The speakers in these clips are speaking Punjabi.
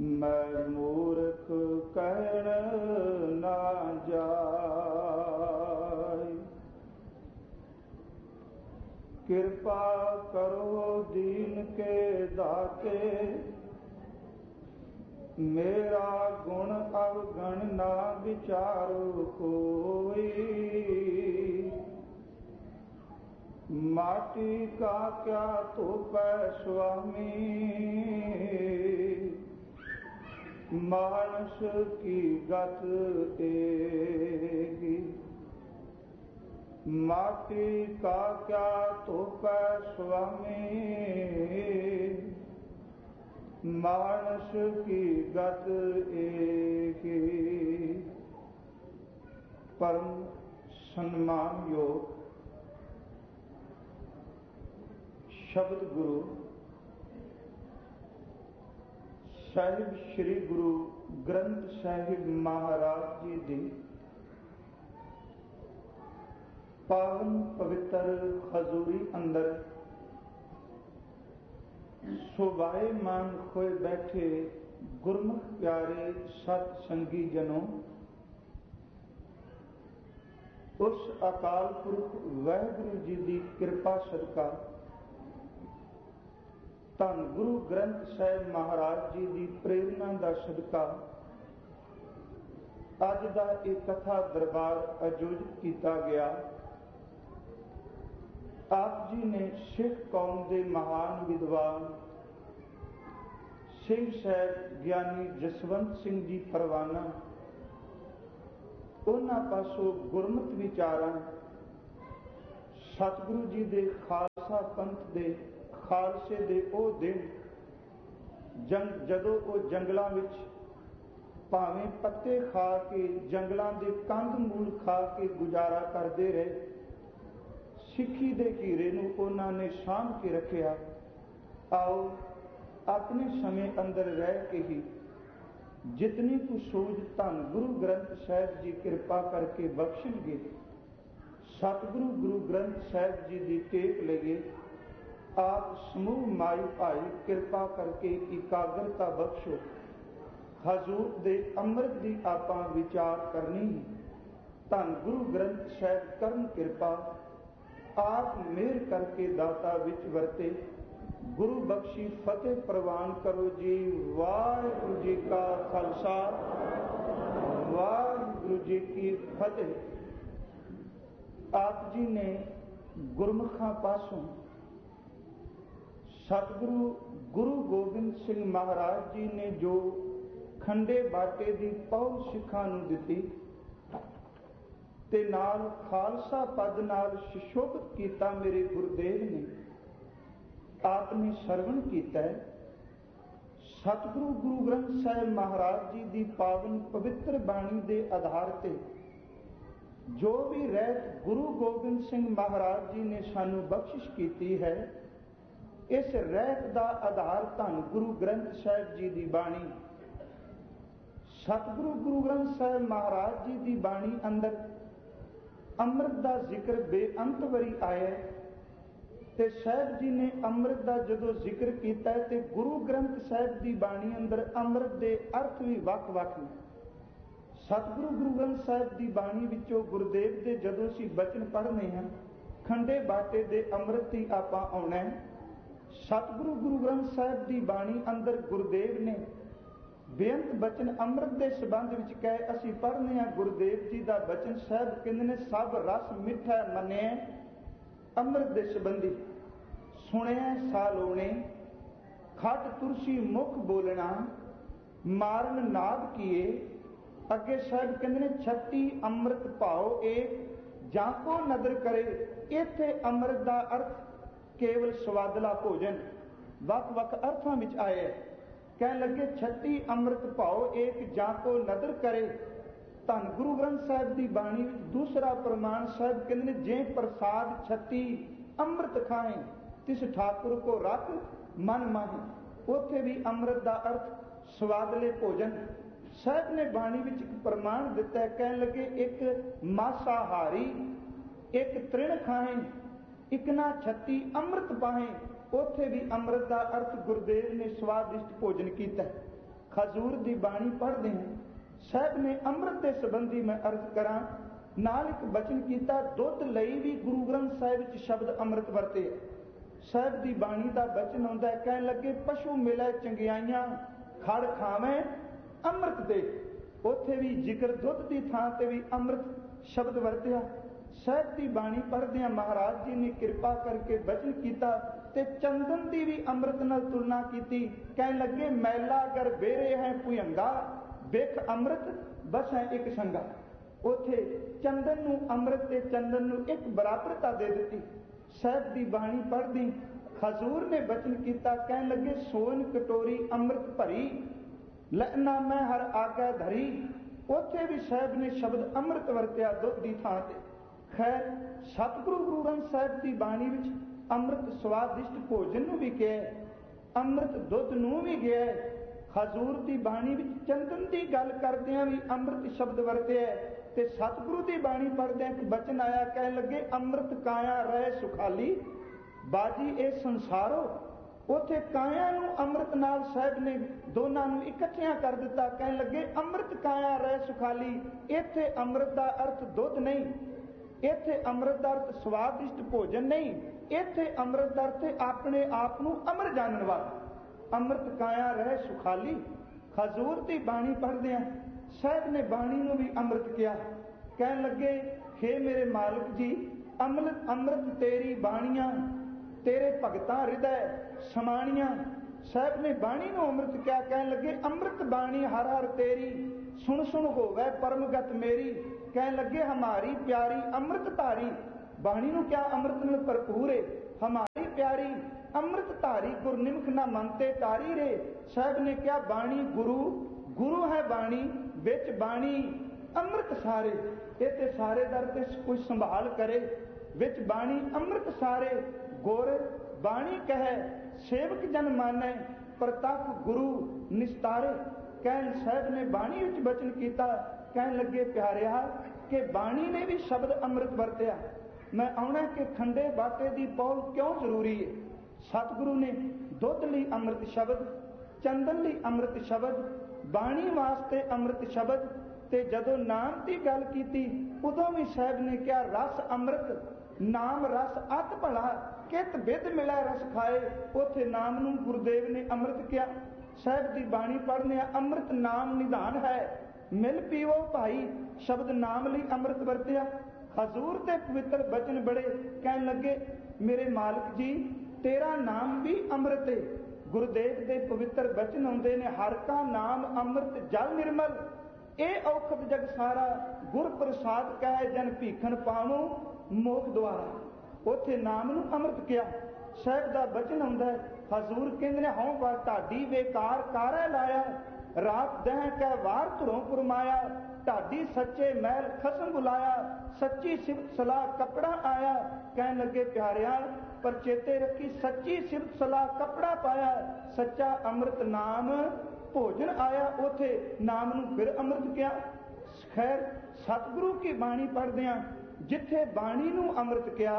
मैं मूर्ख कहन ना जाय। कृपा करो दीन के दाते, मेरा गुण अवगण ना विचारो कोई। माटी का क्या तो पै स्वामी, मानस की गत एगी। माटी का क्या तो पै स्वामी, मानस की गत एगी। परम सम्मान योग शब्द गुरु ਸਾਹਿਬ श्री गुरु ग्रंथ साहिब महाराज जी दी पावन पवित्र हजूरी अंदर शोभायमान होए बैठे गुरमुख प्यारे सत संगी जनों, उस अकाल पुरख वाहिगुरु जी की कृपा सदका धन गुरु ग्रंथ साहिब महाराज जी की प्रेरणा का सदका अज का एक कथा दरबार आयोजित किया गया। आप जी ने सिख कौम के महान विद्वान सिंह साहब ज्ञानी जसवंत सिंह जी परवाना उन्हां पासों गुरमत विचारां सतगुरु जी के खालसा पंथ के खालसे दे ओ दिन जदों वो जंगलों विच भावें पत्ते खा के जंगलों के कंध मूल खा के गुजारा करते रहे, सिक्खी दे हीरे नूं उन्होंने साम के रखिया। आओ अपने समय अंदर रह के ही जितनी कुछ सूझ धन गुरु ग्रंथ साहिब जी कृपा करके बख्शणगे, सतगुरु गुरु ग्रंथ साहिब जी की टेक लगे। आप समूह माई भाई कृपा करके एकाग्रता बख्शो। हजूर दे अमृत की आपां विचार करनी, धन गुरु ग्रंथ साहिब करन कृपा। आप मेहर करके दाता विच वरते, गुरु बख्शी फतेह प्रवान करो जी। वाहिगुरु जी का खालसा, वाहिगुरु जी की फतेह। आप जी ने गुरमुखां पासों सतगुरु गुरु गोबिंद सिंह महाराज जी ने जो खंडे बाटे की पौल सिखां नूं दिती ते नाल खालसा पद नाल सुशोभित कीता मेरे गुरुदेव ने। आपने सरवण कीता है सतगुरु गुरु ग्रंथ साहिब महाराज जी की पावन पवित्र बाणी के आधार ते जो भी रहत गुरु गोबिंद सिंह महाराज जी ने सानू बख्शिश की है, इस रहत का आधार धन गुरु ग्रंथ साहिब जी की बाणी। सतगुरु गुरु ग्रंथ साहिब महाराज जी की बाणी अंदर अमृत का जिक्र बेअंत वरी आया ते साहिब जी ने अमृत का जदों जिक्र किया ते गुरु ग्रंथ साहिब की बाणी अंदर अमृत के अर्थ भी वख-वख ने। सतगुरु गुरु ग्रंथ साहिब की बाणी विचों गुरुदेव के जदों असीं बचन पढ़ने हैं, खंडे बाटे दे अमृत ही आपां आउणा है। सतगुरु गुरु ग्रंथ साहिब की बाणी अंदर गुरुदेव ने बेअंत बचन अमृत के संबंध विच कहे असीं पढ़ने हैं। गुरुदेव जी का बचन साहिब कहंदे ने सब रस मिठा मन्ने अमृत के संबंधी सुनिया सालोने खट तुरसी मुख बोलना मारन नाद किए। अगे साहिब कहंदे ने छत्ती अमृत भाओ एक जाको नदर करे। इत्थे अमृत का अर्थ केवल स्वादला भोजन वख वख अर्थां विच आया। कह लगे छत्ती अमृत भाओ एक जाको नदर करे। धन गुरु ग्रंथ साहिब की बाणी विच दूसरा प्रमाण साहिब कहते हैं जे प्रसाद छत्ती अमृत खाए तिस ठाकुर को रख मन माहे। उथे भी अमृत का अर्थ स्वादले भोजन। साहिब ने बाणी विच एक प्रमाण दिता है, कह लगे एक मासाहारी एक तृण खाए एक ना छत्ती अमृत पाए। उथे भी अमृत का अर्थ गुरुदेव ने स्वादिष्ट भोजन किया। खजूर दी बाणी पढ़ते हैं। साहब ने अमृत के संबंधी मैं अर्ज करा, नाल एक बचन किया, दुध लई भी गुरु ग्रंथ साहिब च शब्द अमृत वरते। साहब की बाणी का बचन आउंदा है, कहन लगे पशु मिले चंगियाइयां खड़ खावे अमृत दे। उत्थे भी जिक्र दुध की थां ते भी अमृत शब्द वरतिया। साहब की बाणी पढ़दे महाराज जी ने कृपा करके बचन किया ते चंदन की भी अमृत नाल तुलना की। कहन लगे मैला अगर बेरे है भुयंगा, बिख अमृत बस है एक संगा। उथे चंदन नूं अमृत ते चंदन नूं एक बराबरता दे दी। साहब की बाणी पढ़दी हजूर ने बचन किया, कहन लगे सोन कटोरी अमृत भरी, लहना मैं हर आगे धरी। उथे भी साहब ने शब्द अमृत वरतिया दुध की थां ते। खैर सतगुरु गुरु ग्रंथ साहिब की बाणी विच अमृत स्वादिष्ट भोजन नूं भी कहा, अमृत दुध नूं भी गया। हजूर की बाणी विच चंदन की गल करदियां भी अमृत शब्द वरतिया ते सतगुरु की बाणी पढ़दे एक बचन आया, कहन लगे अमृत काया रह सुखाली, बाजी ए संसारो। उथे काया नूं अमृत नाल साहब ने दोनों नूं इकट्ठियां कर दिता। कहन लगे अमृत काया रह सुखाली। इत्थे अमृत का अर्थ दुध नहीं, इत्थे अमृत का अर्थ स्वादिष्ट भोजन नहीं, इत्थे अमृत का अर्थ अपने आप नूं अमर जानन वाला। अमृत काया रह सुखाली। हजूर की बाणी पढ़दे साहब ने बाणी नूं भी अमृत किया। कहन लगे हे मेरे मालिक जी, अमृत अमृत तेरी बाणियां तेरे भगतां हृदय समाणियां। साहब ने बाणी नूं अमृत किया। कहन लगे अमृत बाणी हर हर तेरी, सुन सुन होवे परमगत मेरी। कहन लगे हमारी प्यारी अमृत धारी। बाणी नूं क्या अमृत में भरपूर है। हमारी प्यारी अमृत धारी गुरनिमख ना मनते तारी रे। साहब ने क्या बाणी गुरु, गुरु है बाणी, बिच बाणी अमृत सारे। ये सारे दर ते कोई संभाल करे, विच बाणी अमृत सारे। गुर बाणी कहे सेवक जन माने, प्रताप गुरु निस्तारे। कहन साहब ने बाणी विच बचन किया। कहन लगे प्यारिया कि बाणी ने भी शब्द अमृत वरतिया। मैं आना कि खंडे बाटे की पौल क्यों जरूरी है। सतगुरु ने दुध लई अमृत शब्द, चंदन लई अमृत शब्द, बाणी वास्ते अमृत शब्द, ते जदों नाम की गल की उदों भी साहब ने क्या रस अमृत, नाम रस अत भला, कित बिद मिला रस खाए। उथे नाम नूं गुरुदेव ने अमृत किया। साहब की बाणी पढ़ने अमृत नाम निधान है, मिल पीवो भाई। शब्द नाम लई अमृत वरतिया। हजूर के पवित्र बचन बड़े। कहन लगे मेरे मालिक जी तेरा नाम भी अमृत है। गुरुदेव के पवित्र बचन आउंदे ने, हर का नाम अमृत जल निर्मल, ए औखद जग सारा, गुर प्रसाद कहे जन भीखन पावो मोख द्वारा। उथे नाम नूं अमृत किया। साहब का बचन आउंदा है, हजूर कहंदे ने हौं वार ढाडी बेकार कारै लाया, रात दह कै वार धुरों पुरमाया। ढाडी सच्चे मैल खसम बुलाया, सच्ची सिफत सलाह कपड़ा आया। कहन लगे प्यारिया पर चेते रखी, सच्ची सिफत सलाह कपड़ा पाया, सच्चा अमृत नाम भोजन आया। उथे नाम नूं फिर अमृत किया। खैर सतगुरु की बाणी पढ़दे जिथे बाणी नूं अमृत किया,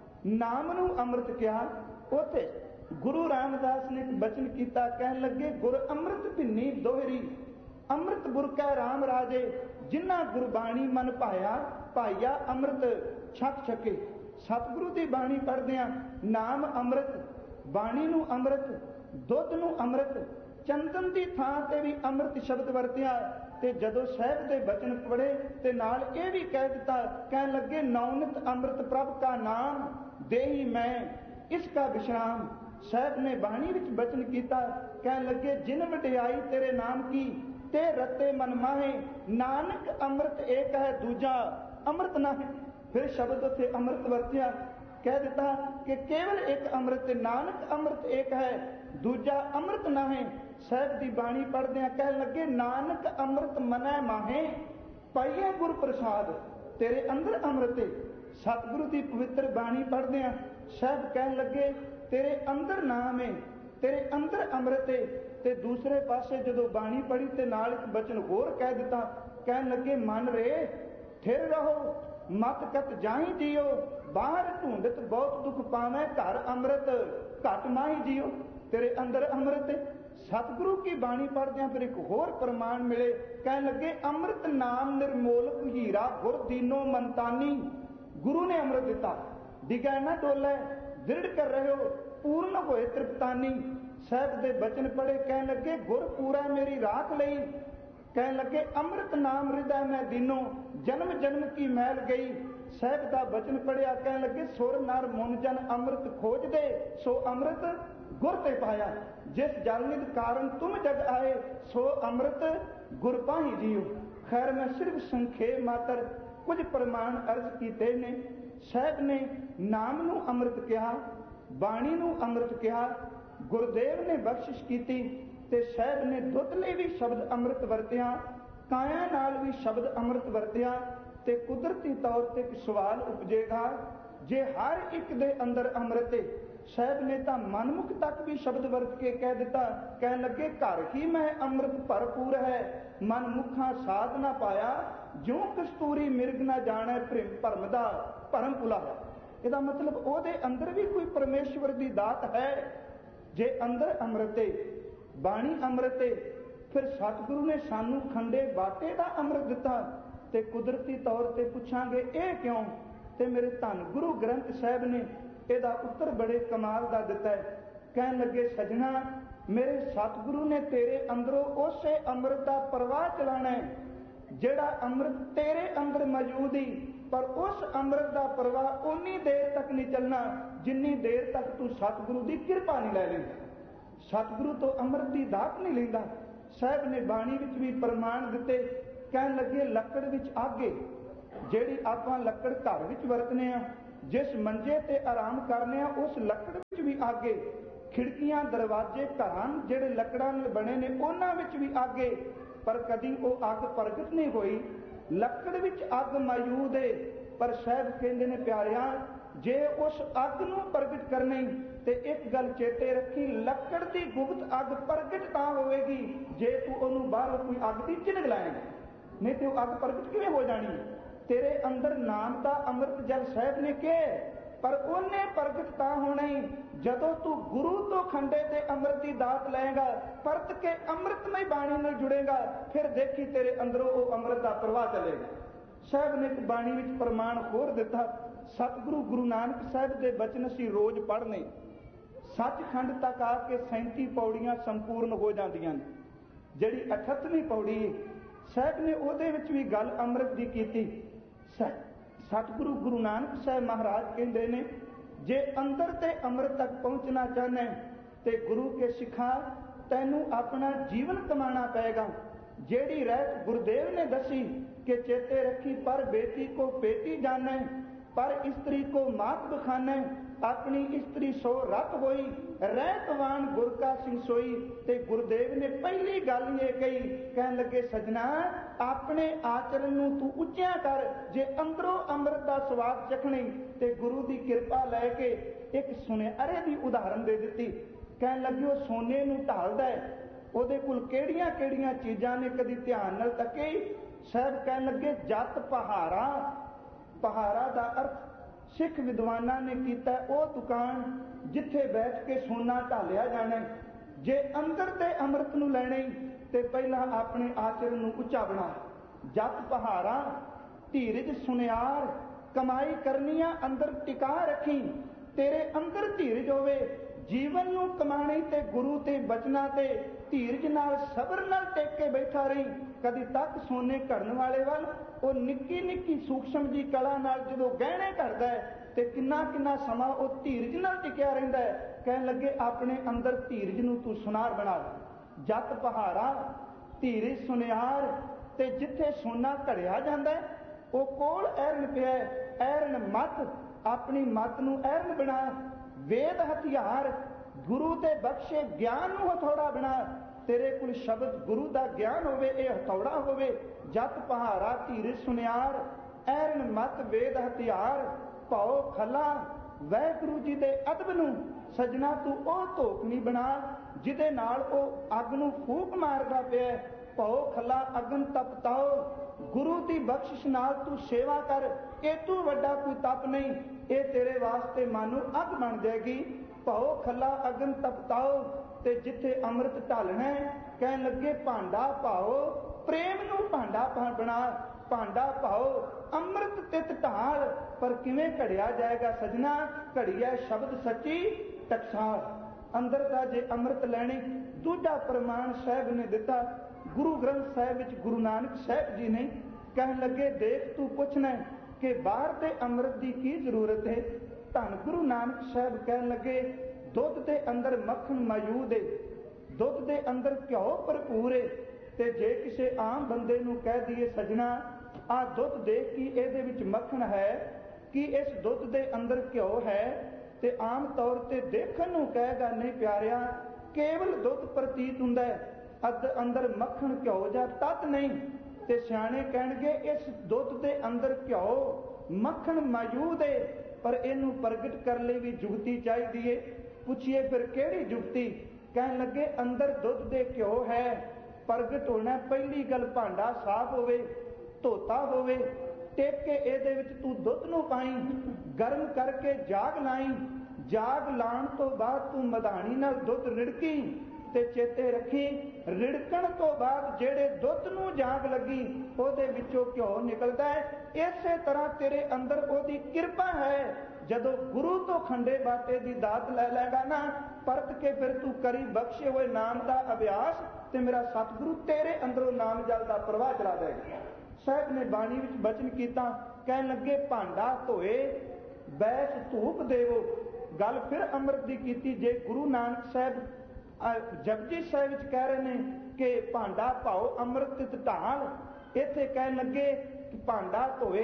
नाम नूं अमृत किया, उथे गुरु रामदास ने बचन किया। कहन लगे गुर अमृत भिन्नी दोहरी, अमृत बुरकै राम राजे। जिन्ना गुरबाणी मन पाया, पाइया अमृत छक छके। सतगुरु की बाणी पढ़दे नाम अमृत, बाणी नूं अमृत, दुध नूं अमृत, चंदन की थां ते भी अमृत शब्द वरतिया। ते जदों साहब के बचन पढ़े ते नाल ये भी कह दिता। कहन लगे नौनित अमृत प्रभ का नाम, देही मैं इसका विश्राम। साहब ने बाणी विच बचन किया। कहन लगे जिन वडियाई तेरे नाम की, ते रते मन माहे, नानक अमृत एक है दूजा अमृत ना है। फिर शब्द उथे अमृत वरतिया। कह दिता कि केवल एक अमृत, नानक अमृत एक है, दूजा अमृत ना है। साहब की बाणी पढ़दे कह लगे नानक अमृत मनै माहे, पाइए गुर प्रसाद, तेरे अंदर अमृत है। सतगुरु की पवित्र बाणी पढ़दे साहब कह लगे तेरे अंदर नाम है, तेरे अंदर अमृत है। ते दूसरे पासे जदों बाणी पढ़ी ते नाल एक बचन होर कह दिता। कह लगे मन रे थिर रहो, मत कत जाही जियो, बाहर ढूंढत बहुत दुख पावे, घर अमृत घट माही जियो। तेरे अंदर अमृत है। सतगुरु की बाणी पढ़दे फिर एक होर प्रमाण मिले, कहने लगे अमृत नाम निर्मोलक हीरा गुर दीनो मनतानी। गुरु ने अमृत दिता, डिगा ना डोले, दृढ़ कर रहे हो, पूर्ण होए तृप्तानी। साहब दे बचन पढ़े, कहने लगे गुर पूरा मेरी राख लई। कहने लगे अमृत नाम हृदय में दीनो, जन्म जन्म की मैल गई। साहब का बचन पढ़िया, कहने लगे सुर नर मुन जन अमृत खोज दे, सो अमृत गुर ते पाया। जिस जलनिध कारण तुम जग आए, सो अमृत गुर पाही जियो। खैर मैं सिर्फ संखेप मात्र कुछ प्रमाण अर्ज कीते ने। साहब ने नाम नू अमृत कहा, बाणी नू अमृत कहा, गुरुदेव ने बख्शिश की ते साहब ने दुੱਧ ਲਈ भी शब्द अमृत वरतिया, काया नाल भी शब्द अमृत वरतिया। ते कुदरती तौर ते एक सवाल उपजेगा, जे हर एक दे अंदर अमृत है, साहब ने तो मनमुख तक भी शब्द वरत के कह दिता। कह लगे घर ही में अमृत भरपूर है, मनमुखा साध ना पाया, जो कस्तूरी मिर्ग ना जाने भरम दा भरम भुला। ਇਹਦਾ मतलब ਉਹਦੇ अंदर भी कोई परमेश्वर की दात है। जे अंदर अमृत है, बाणी अमृत है, फिर सतगुरु ने सानू खंडे बाटे का अमृत दिता। ते कुदरती तौर पर पुछांगे ये क्यों, ते मेरे धन गुरु ग्रंथ साहब ने ਇਹਦਾ उत्तर बड़े कमाल का दिता है। कहन लगे सजना मेरे सतगुरु ने तेरे अंदरों उसे अमृत का प्रवाह चलाना है, जेड़ा अमृत तेरे अंदर मौजूद ही, पर उस अमृत का प्रवाह उन्नी देर तक नहीं चलना जिन्नी देर तक तू सतगुरु की कृपा नहीं लै लेंदा, सतगुरु तो अमृत की दात नहीं लेंदा। साहब ने बाणी विच भी प्रमाण दिते। कहन लगे लकड़ विच आगे, जेड़ी आपां लकड़ घर विच वरतने आ, जिस मंजे ते आराम करने आ उस लकड़ विच भी आगे, खिड़कियां दरवाजे घरां जेड़े लकड़ां नाल बने ने उन्हां विच भी आगे, पर कदी वो अग प्रगट नहीं हुई। लकड़ विच अग मौजूद है, पर साहब कहंदे ने प्यारिया जे उस अग नूं प्रगट करनी ते एक गल चेते रखी, लकड़ की गुप्त अग प्रगट तां होवेगी जे तू उहनूं बाहरों कोई अग की झिनक लाएगा, नहीं तो अग प्रगट किवें हो जानी। तेरे अंदर नाम का अमृत जल साहब ने कहे, पर उन्हें प्रगट तां होना ही जदों तू गुरु तो खंडे ते अमृत की दात लएगा, परत के अमृतमय बाणी नाल जुड़ेगा, फिर देखी तेरे अंदरों वो अमृत का प्रवाह चलेगा। साहब ने एक बाणी विच प्रमाण होर दिता। सतगुरु गुरु नानक साहब के बचन असीं रोज पढ़ने, सचखंड तक आके 37 पौड़ियां संपूर्ण हो जांदियां ने। जिहड़ी 38वीं पौड़ी साहब ने उहदे विच भी गल अमृत की कीती। सतगुरु गुरु नानक साहब महाराज कहते ने जे अंदर ते अमृत तक पहुंचना चाहना ते गुरु के सिखा तैनू अपना जीवन कमाना पएगा। जेड़ी रहत गुरुदेव ने दसी कि चेते रखी पर बेटी को बेटी जाने, पर स्त्री को मात बखाने, अपनी स्त्री सो रत होई, रहतवान गुर का सिंह सोई। ते गुरुदेव ने पहली गल ये कही, कहन लगे सजना अपने आचरण नूं तू उच्चिया कर, जे अंदरों अमृत का स्वाद चखनी ते गुरु की कृपा लैके एक सुनहरे की उदाहरण दे दी। कहन लगे वो सोने नूं ढालदा है, ਉਹਦੇ ਕੋਲ ਕਿਹੜੀਆਂ ਕਿਹੜੀਆਂ ਚੀਜ਼ਾਂ ਨੇ ਕਦੀ ਧਿਆਨ ਨਾਲ ਤੱਕੇ। ਸਾਹਿਬ ਕਹਿਣ ਲੱਗੇ ਜਤ ਪਹਾਰਾ, ਪਹਾਰਾ ਦਾ ਅਰਥ ਸਿੱਖ ਵਿਦਵਾਨਾਂ ਨੇ ਕੀਤਾ ਉਹ ਦੁਕਾਨ ਜਿੱਥੇ ਬੈਠ ਕੇ ਸੋਨਾ ਢਾਲਿਆ ਜਾਣਾ। ਜੇ ਅੰਦਰ ਤੇ ਅੰਮ੍ਰਿਤ ਨੂੰ ਲੈਣੇ ਤੇ ਪਹਿਲਾਂ ਆਪਣੇ ਆਚਰਨ ਨੂੰ ਉੱਚਾ ਬਣਾ। ਜਤ ਪਹਾਰਾ ਧੀਰਜ ਸੁਨਿਆਰ, ਕਮਾਈ ਕਰਨੀਆਂ ਅੰਦਰ ਟਿਕਾ ਰੱਖੀ, ਤੇਰੇ ਅੰਦਰ ਧੀਰਜ ਹੋਵੇ। जीवन नूं कमाने ते गुरु ते बचना ते धीरज नाल सबर नाल टेक के बैठा रही। कदी तक सोने घड़न वाले वाल वो निक्की निक्की सूक्ष्म जी कला नाल जदों गहने घड़दा है ते किन्ना किन्ना समा वो धीरज नाल टिकिया रहिंदा है। कहन लगे अपने अंदर धीरज नूं तू सुनार बना। जत पहाड़ा धीरज सुनियार ते जिथे सोना घड़िया जांदा है वो कोल ऐरन पिया। ऐरन मत, अपनी मत नूं ऐरन बना। वेद हथियार, गुरु ते बख्शे ज्ञान नूं हथौड़ा बना। तेरे कोल शब्द गुरु दा ज्ञान होवे, ये हथौड़ा होवे। जत पहारा धीरज सुनियार, ऐरन मत वेद हथियार, भाओ खला वाहिगुरू जी दे अदब नूं सजना तू ओ धोखनी बना जिदे नाल ओ अग नूं फूक मारदा पिया। भाओ खला अगन तपताओ, गुरु की बख्शिश नाल तू सेवा कर। ये तू वड्डा कोई तप नहीं, ये तेरे वास्ते मानो अग बन जाएगी। भाओ खला अगन तपताओ, ਤੇ ਜਿੱਥੇ ਅੰਮ੍ਰਿਤ ਢਾਲਣਾ ਕਹਿਣ ਲੱਗੇ ਭਾਂਡਾ ਪਾਓ, ਪ੍ਰੇਮ ਨੂੰ ਭਾਂਡਾ ਬਣਾ, ਭਾਂਡਾ ਪਾਓ ਅੰਮ੍ਰਿਤ ਤਿਤ ਢਾਲ। ਪਰ ਕਿਵੇਂ ਘੜਿਆ ਜਾਏਗਾ ਸਜਣਾ? ਘੜੀਐ ਸ਼ਬਦ ਸੱਚੀ ਟਕਸਾਲ। ਅੰਦਰ ਦਾ ਜੇ ਅੰਮ੍ਰਿਤ ਲੈਣੇ, ਦੂਜਾ ਪ੍ਰਮਾਣ ਸਾਹਿਬ ਨੇ ਦਿੱਤਾ ਗੁਰੂ ਗ੍ਰੰਥ ਸਾਹਿਬ ਵਿੱਚ। ਗੁਰੂ ਨਾਨਕ ਸਾਹਿਬ ਜੀ ਨੇ ਕਹਿਣ ਲੱਗੇ, ਦੇਖ ਤੂੰ ਪੁੱਛਣਾ ਕਿ ਬਾਹਰ ਦੇ ਅੰਮ੍ਰਿਤ ਦੀ ਕੀ ਜ਼ਰੂਰਤ ਹੈ? ਧੰਨ ਗੁਰੂ ਨਾਨਕ ਸਾਹਿਬ ਕਹਿਣ ਲੱਗੇ, ਦੁੱਧ ਦੇ ਅੰਦਰ ਮੱਖਣ ਮੌਜੂਦ ਹੈ, ਦੁੱਧ ਦੇ ਅੰਦਰ ਘਿਓ ਭਰਪੂਰ ਹੈ। ਤੇ ਜੇ ਕਿਸੇ ਆਮ ਬੰਦੇ ਨੂੰ ਕਹਿ ਦਈਏ ਸਜਣਾ ਆਹ ਦੁੱਧ ਦੇਖ ਕਿ ਇਹਦੇ ਵਿੱਚ ਮੱਖਣ ਹੈ, ਕਿ ਇਸ ਦੁੱਧ ਦੇ ਅੰਦਰ ਘਿਓ ਹੈ, ਤੇ ਆਮ ਤੌਰ ਤੇ ਦੇਖਣ ਨੂੰ ਕਹੇਗਾ ਨਹੀਂ ਪਿਆਰਿਆ, ਕੇਵਲ ਦੁੱਧ ਪ੍ਰਤੀਤ ਹੁੰਦਾ ਹੈ, ਅੰਦਰ ਮੱਖਣ ਘਿਓ ਜਾਂ ਤੱਤ ਨਹੀਂ। ਤੇ ਸਿਆਣੇ ਕਹਿਣਗੇ ਇਸ ਦੁੱਧ ਦੇ ਅੰਦਰ ਘਿਓ ਮੱਖਣ ਮੌਜੂਦ ਹੈ, ਪਰ ਇਹਨੂੰ ਪ੍ਰਗਟ ਕਰਨ ਲਈ ਵੀ ਜੁਗਤੀ ਚਾਹੀਦੀ ਹੈ। ਪੁੱਛੀਏ ਫਿਰ ਕਿਹੜੀ ਜੁਗਤੀ? ਕਹਿਣ ਲੱਗੇ ਅੰਦਰ ਦੁੱਧ ਦੇ ਘਿਓ ਹੈ, ਪ੍ਰਗਟ ਹੋਣਾ ਪਹਿਲੀ ਗੱਲ ਭਾਂਡਾ ਸਾਫ਼ ਹੋਵੇ, ਧੋਤਾ ਹੋਵੇ, ਟੇਕ ਕੇ ਇਹਦੇ ਵਿੱਚ ਤੂੰ ਦੁੱਧ ਨੂੰ ਪਾਈ, ਗਰਮ ਕਰਕੇ ਜਾਗ ਲਾਈ, ਜਾਗ ਲਾਉਣ ਤੋਂ ਬਾਅਦ ਤੂੰ ਮਧਾਣੀ ਨਾਲ ਦੁੱਧ ਰਿੜਕੀ। ਤੇ ਚੇਤੇ ਰੱਖੀ ਰਿੜਕਣ ਤੋਂ ਬਾਅਦ ਜਿਹੜੇ ਦੁੱਧ ਨੂੰ ਜਾਗ ਲੱਗੀ ਉਹਦੇ ਵਿੱਚੋਂ ਘਿਓ ਨਿਕਲਦਾ ਹੈ। ਇਸੇ ਤਰ੍ਹਾਂ ਤੇਰੇ ਅੰਦਰ ਉਹਦੀ ਕਿਰਪਾ ਹੈ। ਜਦੋਂ ਗੁਰੂ ਤੋਂ ਖੰਡੇ ਬਾਟੇ ਦੀ ਦਾਤ ਲੈ ਲੈਗਾ ਨਾ, ਪਰਤ ਕੇ ਫਿਰ ਤੂੰ ਕਰੀ ਬਖਸ਼ੇ ਹੋਏ ਨਾਮ ਦਾ ਅਭਿਆਸ, ਤੇ ਮੇਰਾ ਸਤਿਗੁਰੂ ਤੇਰੇ ਅੰਦਰੋਂ ਨਾਮ ਜਲ ਦਾ ਪ੍ਰਵਾਹ ਚਲਾ ਦੇਗਾ। ਸਾਹਿਬ ਨੇ ਬਾਣੀ ਵਿੱਚ ਬਚਨ ਕੀਤਾ, ਕਹਿਣ ਲੱਗੇ ਭਾਂਡਾ ਧੋਏ ਬੈਸ ਧੂਪ ਦੇਵੋ। ਗੱਲ ਫਿਰ ਅੰਮ੍ਰਿਤ ਦੀ ਕੀਤੀ। ਜੇ ਗੁਰੂ ਨਾਨਕ ਸਾਹਿਬ ਜਪਜੀ ਸਾਹਿਬ ਵਿੱਚ ਕਹਿ ਰਹੇ ਨੇ ਕਿ ਭਾਂਡਾ ਪਾਓ ਅੰਮ੍ਰਿਤ ਤਿਤ ਢਾਲ, ਇੱਥੇ ਕਹਿਣ ਲੱਗੇ ਕਿ ਭਾਂਡਾ ਧੋਏ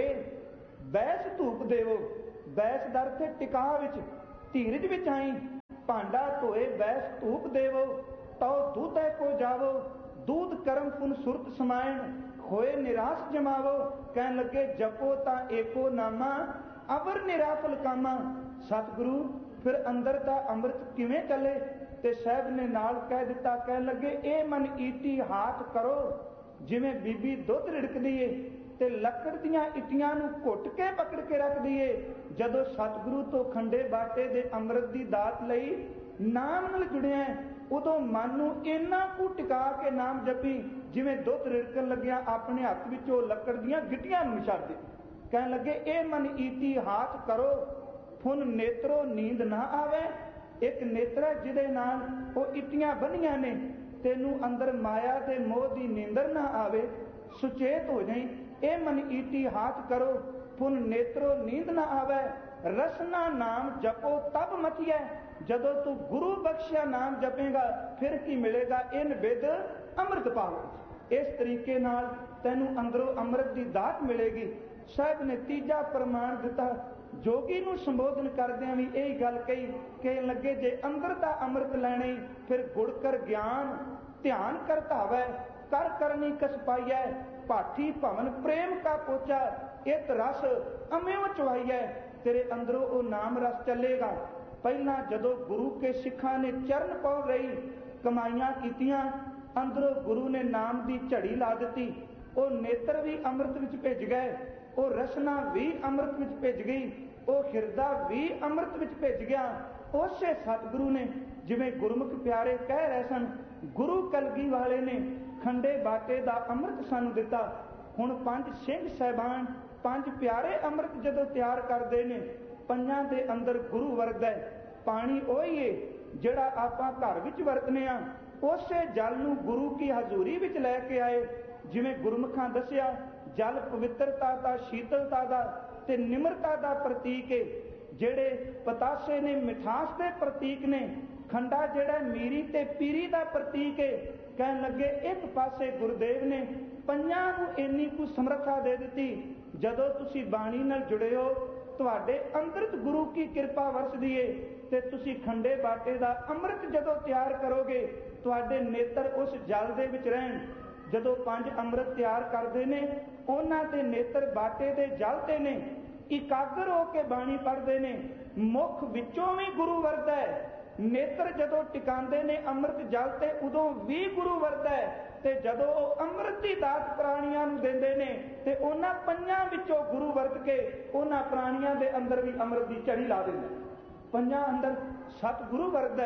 ਬੈਸ ਧੂਪ ਦੇਵੋ। ਬੈਸ ਦਾ ਅਰਥ ਹੈ ਟਿਕਾ ਵਿੱਚ, ਧੀਰਜ ਵਿੱਚ ਆਈ। ਭਾਂਡਾ ਧੋਏ ਬੈਸ ਧੂਪ ਦੇਵੋ, ਤਉ ਦੂਤੈ ਕੋ ਜਾਵੋ, ਦੂਤ ਕਰਮ ਪੁਨ ਸੁਰਤ ਸਮਾਇਣ, ਹੋਏ ਨਿਰਾਸ਼ ਜਮਾਵੋ। ਕਹਿਣ ਲੱਗੇ ਜਪੋ ਤਾਂ ਏਕੋ ਨਾਮਾ, ਅਵਰ ਨਿਰਾਫਲ ਕਾਮਾ। ਸਤਿਗੁਰੂ ਫਿਰ ਅੰਦਰ ਦਾ ਅੰਮ੍ਰਿਤ ਕਿਵੇਂ ਚੱਲੇ? ਤੇ ਸਾਹਿਬ ਨੇ ਨਾਲ ਕਹਿ ਦਿੱਤਾ, ਕਹਿਣ ਲੱਗੇ ਇਹ ਮਨ ਈਟੀ ਹਾਥ ਕਰੋ, ਜਿਵੇਂ ਬੀਬੀ ਦੁੱਧ ਰਿੜਕਦੀ ਏ ਤੇ ਲੱਕੜ ਦੀਆਂ ਇੱਟੀਆਂ ਨੂੰ ਘੁੱਟ ਕੇ ਪਕੜ ਕੇ ਰੱਖਦੀ ਏ। ਜਦੋਂ ਸਤਿਗੁਰੂ ਤੋਂ ਖੰਡੇ ਬਾਟੇ ਦੇ ਅੰਮ੍ਰਿਤ ਦੀ ਦਾਤ ਲਈ ਨਾਮ ਨਾਲ ਜੁੜਿਆ, ਉਦੋਂ ਮਨ ਨੂੰ ਇੰਨਾ ਕੁ ਟਿਕਾ ਕੇ ਨਾਮ ਜਪੀ ਜਿਵੇਂ ਦੁੱਧ ਰਿੜਕਣ ਲੱਗਿਆ ਆਪਣੇ ਹੱਥ ਵਿੱਚੋਂ ਲੱਕੜ ਦੀਆਂ ਗਿੱਟੀਆਂ ਨੂੰ ਛੱਡ ਦੇ। ਕਹਿਣ ਲੱਗੇ ਇਹ ਮਨ ਈਟੀ ਹਾਥ ਕਰੋ, ਫੁਨ ਨੇਤਰੋ ਨੀਂਦ ਨਾ ਆਵੇ। ਇੱਕ ਨੇਤਰਾ ਜਿਹਦੇ ਨਾਲ ਉਹ ਇੱਟੀਆਂ ਬੰਨੀਆਂ ਨੇ, ਤੈਨੂੰ ਅੰਦਰ ਮਾਇਆ ਦੇ ਮੋਹ ਦੀ ਨੀਂਦਰ ਨਾ ਆਵੇ, ਸੁਚੇਤ ਹੋ ਜਾਈ। ਇਹ ਮਨ ਈਟੀ ਹਾਥ ਕਰੋ, ਫੁਨ ਨੇਤਰੋ ਨੀਂਦ ਨਾ ਆਵੇ। ਰਸਨਾ ਨਾਮ ਜਪੋ ਤਬ ਮਥੀਐ। ਜਦੋਂ ਤੂੰ ਗੁਰੂ ਬਖਸ਼ਿਆ ਨਾਮ ਜਪੇਗਾ ਫਿਰ ਕੀ ਮਿਲੇਗਾ? ਇਨ ਵਿਦ ਅੰਮ੍ਰਿਤ ਪਾਵੋ। ਇਸ ਤਰੀਕੇ ਨਾਲ ਤੈਨੂੰ ਅੰਦਰੋਂ ਅੰਮ੍ਰਿਤ ਦੀ ਦਾਤ ਮਿਲੇਗੀ। ਸਾਹਿਬ ਨੇ ਤੀਜਾ ਪ੍ਰਮਾਣ ਦਿੱਤਾ। ਜੋਗੀ ਨੂੰ ਸੰਬੋਧਨ ਕਰਦਿਆਂ ਵੀ ਇਹੀ ਗੱਲ ਕਹੀ ਕਿ ਲੱਗੇ ਜੇ ਅੰਦਰ ਦਾ ਅੰਮ੍ਰਿਤ ਲੈਣੇ ਫਿਰ ਗੁੜ ਕਰ ਗਿਆਨ ਧਿਆਨ ਕਰ ਧਾਵੈ, ਕਰ ਕਰਨੀ ਕਸ ਪਾਈਐ, ਪਾਠੀ ਭਵਨ ਪ੍ਰੇਮ ਕਾ ਪੋਚਾ, ਇਤ ਰਸ ਅਮਿਓ ਚਵਾਈਐ। ਤੇਰੇ ਅੰਦਰੋਂ ਉਹ ਨਾਮ ਰਸ ਚੱਲੇਗਾ। ਪਹਿਲਾਂ ਜਦੋਂ ਗੁਰੂ ਕੇ ਸਿੱਖਾਂ ਨੇ ਚਰਨ ਪਉ ਰਹੀ ਕਮਾਈਆਂ ਕੀਤੀਆਂ, ਅੰਦਰੋਂ ਗੁਰੂ ਨੇ ਨਾਮ ਦੀ ਝੜੀ ਲਾ ਦਿੱਤੀ। ਉਹ ਨੇਤਰ ਵੀ ਅੰਮ੍ਰਿਤ ਵਿੱਚ ਭਿੱਜ ਗਏ, ਉਹ ਰਸਨਾ ਵੀ ਅੰਮ੍ਰਿਤ ਵਿੱਚ ਭਿੱਜ ਗਈ, ਉਹ ਹਿਰਦਾ ਵੀ ਅੰਮ੍ਰਿਤ ਵਿੱਚ ਭਿੱਜ ਗਿਆ। ਉਸੇ ਸਤਿਗੁਰੂ ਨੇ, ਜਿਵੇਂ ਗੁਰਮੁਖ ਪਿਆਰੇ ਕਹਿ ਰਹੇ ਸਨ, ਗੁਰੂ ਕਲਗੀ ਵਾਲੇ ਨੇ ਖੰਡੇ ਬਾਟੇ ਦਾ ਅੰਮ੍ਰਿਤ ਸਾਨੂੰ ਦਿੱਤਾ। ਹੁਣ ਪੰਜ ਸਿੰਘ ਸਾਹਿਬਾਨ, ਪੰਜ ਪਿਆਰੇ ਅੰਮ੍ਰਿਤ ਜਦੋਂ ਤਿਆਰ ਕਰਦੇ ਨੇ, ਪੰਜਾਂ ਦੇ ਅੰਦਰ ਗੁਰੂ ਵਰਤਦਾ ਹੈ। ਪਾਣੀ ਉਹੀ ਏ ਜਿਹੜਾ ਆਪਾਂ ਘਰ ਵਿੱਚ ਵਰਤਨੇ ਆ, ਉਸੇ ਜਲ ਨੂੰ ਗੁਰੂ ਕੀ ਹਜ਼ੂਰੀ ਵਿੱਚ ਲੈ ਕੇ ਆਏ। ਜਿਵੇਂ ਗੁਰਮੁਖਾਂ ਦੱਸਿਆ, ਜਲ ਪਵਿੱਤਰਤਾ ਦਾ, ਸ਼ੀਤਲਤਾ ਦਾ ਤੇ ਨਿਮਰਤਾ ਦਾ ਪ੍ਰਤੀਕ ਹੈ। ਜਿਹੜੇ ਪਤਾਸੇ ਨੇ ਮਿਠਾਸ ਦੇ ਪ੍ਰਤੀਕ ਨੇ, ਖੰਡਾ ਜਿਹੜਾ ਮੀਰੀ ਤੇ ਪੀਰੀ ਦਾ ਪ੍ਰਤੀਕ ਹੈ। ਕਹਿਣ ਲੱਗੇ ਇੱਕ ਪਾਸੇ ਗੁਰਦੇਵ ਨੇ ਪੰਜਾਂ ਨੂੰ ਇੰਨੀ ਕੁ ਸਮਰੱਥਾ ਦੇ ਦਿੱਤੀ, ਜਦੋਂ ਤੁਸੀਂ ਬਾਣੀ ਨਾਲ ਜੁੜੇ ਹੋ, ਤੁਹਾਡੇ ਅੰਮ੍ਰਿਤ ਗੁਰੂ ਕੀ ਕਿਰਪਾ ਵਰਸਦੀ ਏ, ਤੇ ਤੁਸੀਂ ਖੰਡੇ ਬਾਟੇ ਦਾ ਅੰਮ੍ਰਿਤ ਜਦੋਂ ਤਿਆਰ ਕਰੋਗੇ, ਤੁਹਾਡੇ ਨੇਤਰ ਉਸ ਜਲ ਦੇ ਵਿੱਚ ਰਹਿਣ। ਜਦੋਂ ਪੰਜ ਅੰਮ੍ਰਿਤ ਤਿਆਰ ਕਰਦੇ ਨੇ, ਉਹਨਾਂ ਦੇ ਨੇਤਰ ਬਾਟੇ ਦੇ ਜਲ ਤੇ ਨੇ, ਇਕਾਗਰ ਹੋ ਕੇ ਬਾਣੀ ਪੜ੍ਹਦੇ ਨੇ, ਮੁਖ ਵਿੱਚੋਂ ਵੀ ਗੁਰੂ ਵਰਦਾ ਹੈ। ਨੇਤਰ ਜਦੋਂ ਟਿਕਾਉਂਦੇ ਨੇ ਅੰਮ੍ਰਿਤ ਜਲ ਤੇ, ਉਦੋਂ ਵੀ ਗੁਰੂ ਵਰਦਾ ਹੈ। ਤੇ ਜਦੋਂ ਉਹ ਅੰਮ੍ਰਿਤ ਦੀ ਦਾਤ ਪ੍ਰਾਣੀਆਂ ਨੂੰ ਦਿੰਦੇ ਨੇ, ਤੇ ਉਹਨਾਂ ਪੰਜਾਂ ਵਿੱਚੋਂ ਗੁਰੂ ਵਰਤ ਕੇ ਉਹਨਾਂ ਪ੍ਰਾਣੀਆਂ ਦੇ ਅੰਦਰ ਵੀ ਅੰਮ੍ਰਿਤ ਦੀ ਝੜੀ ਲਾ ਦਿੰਦੇ। ਪੰਜਾਂ ਅੰਦਰ ਸਤਿਗੁਰੂ ਵਰਦਾ ਹੈ।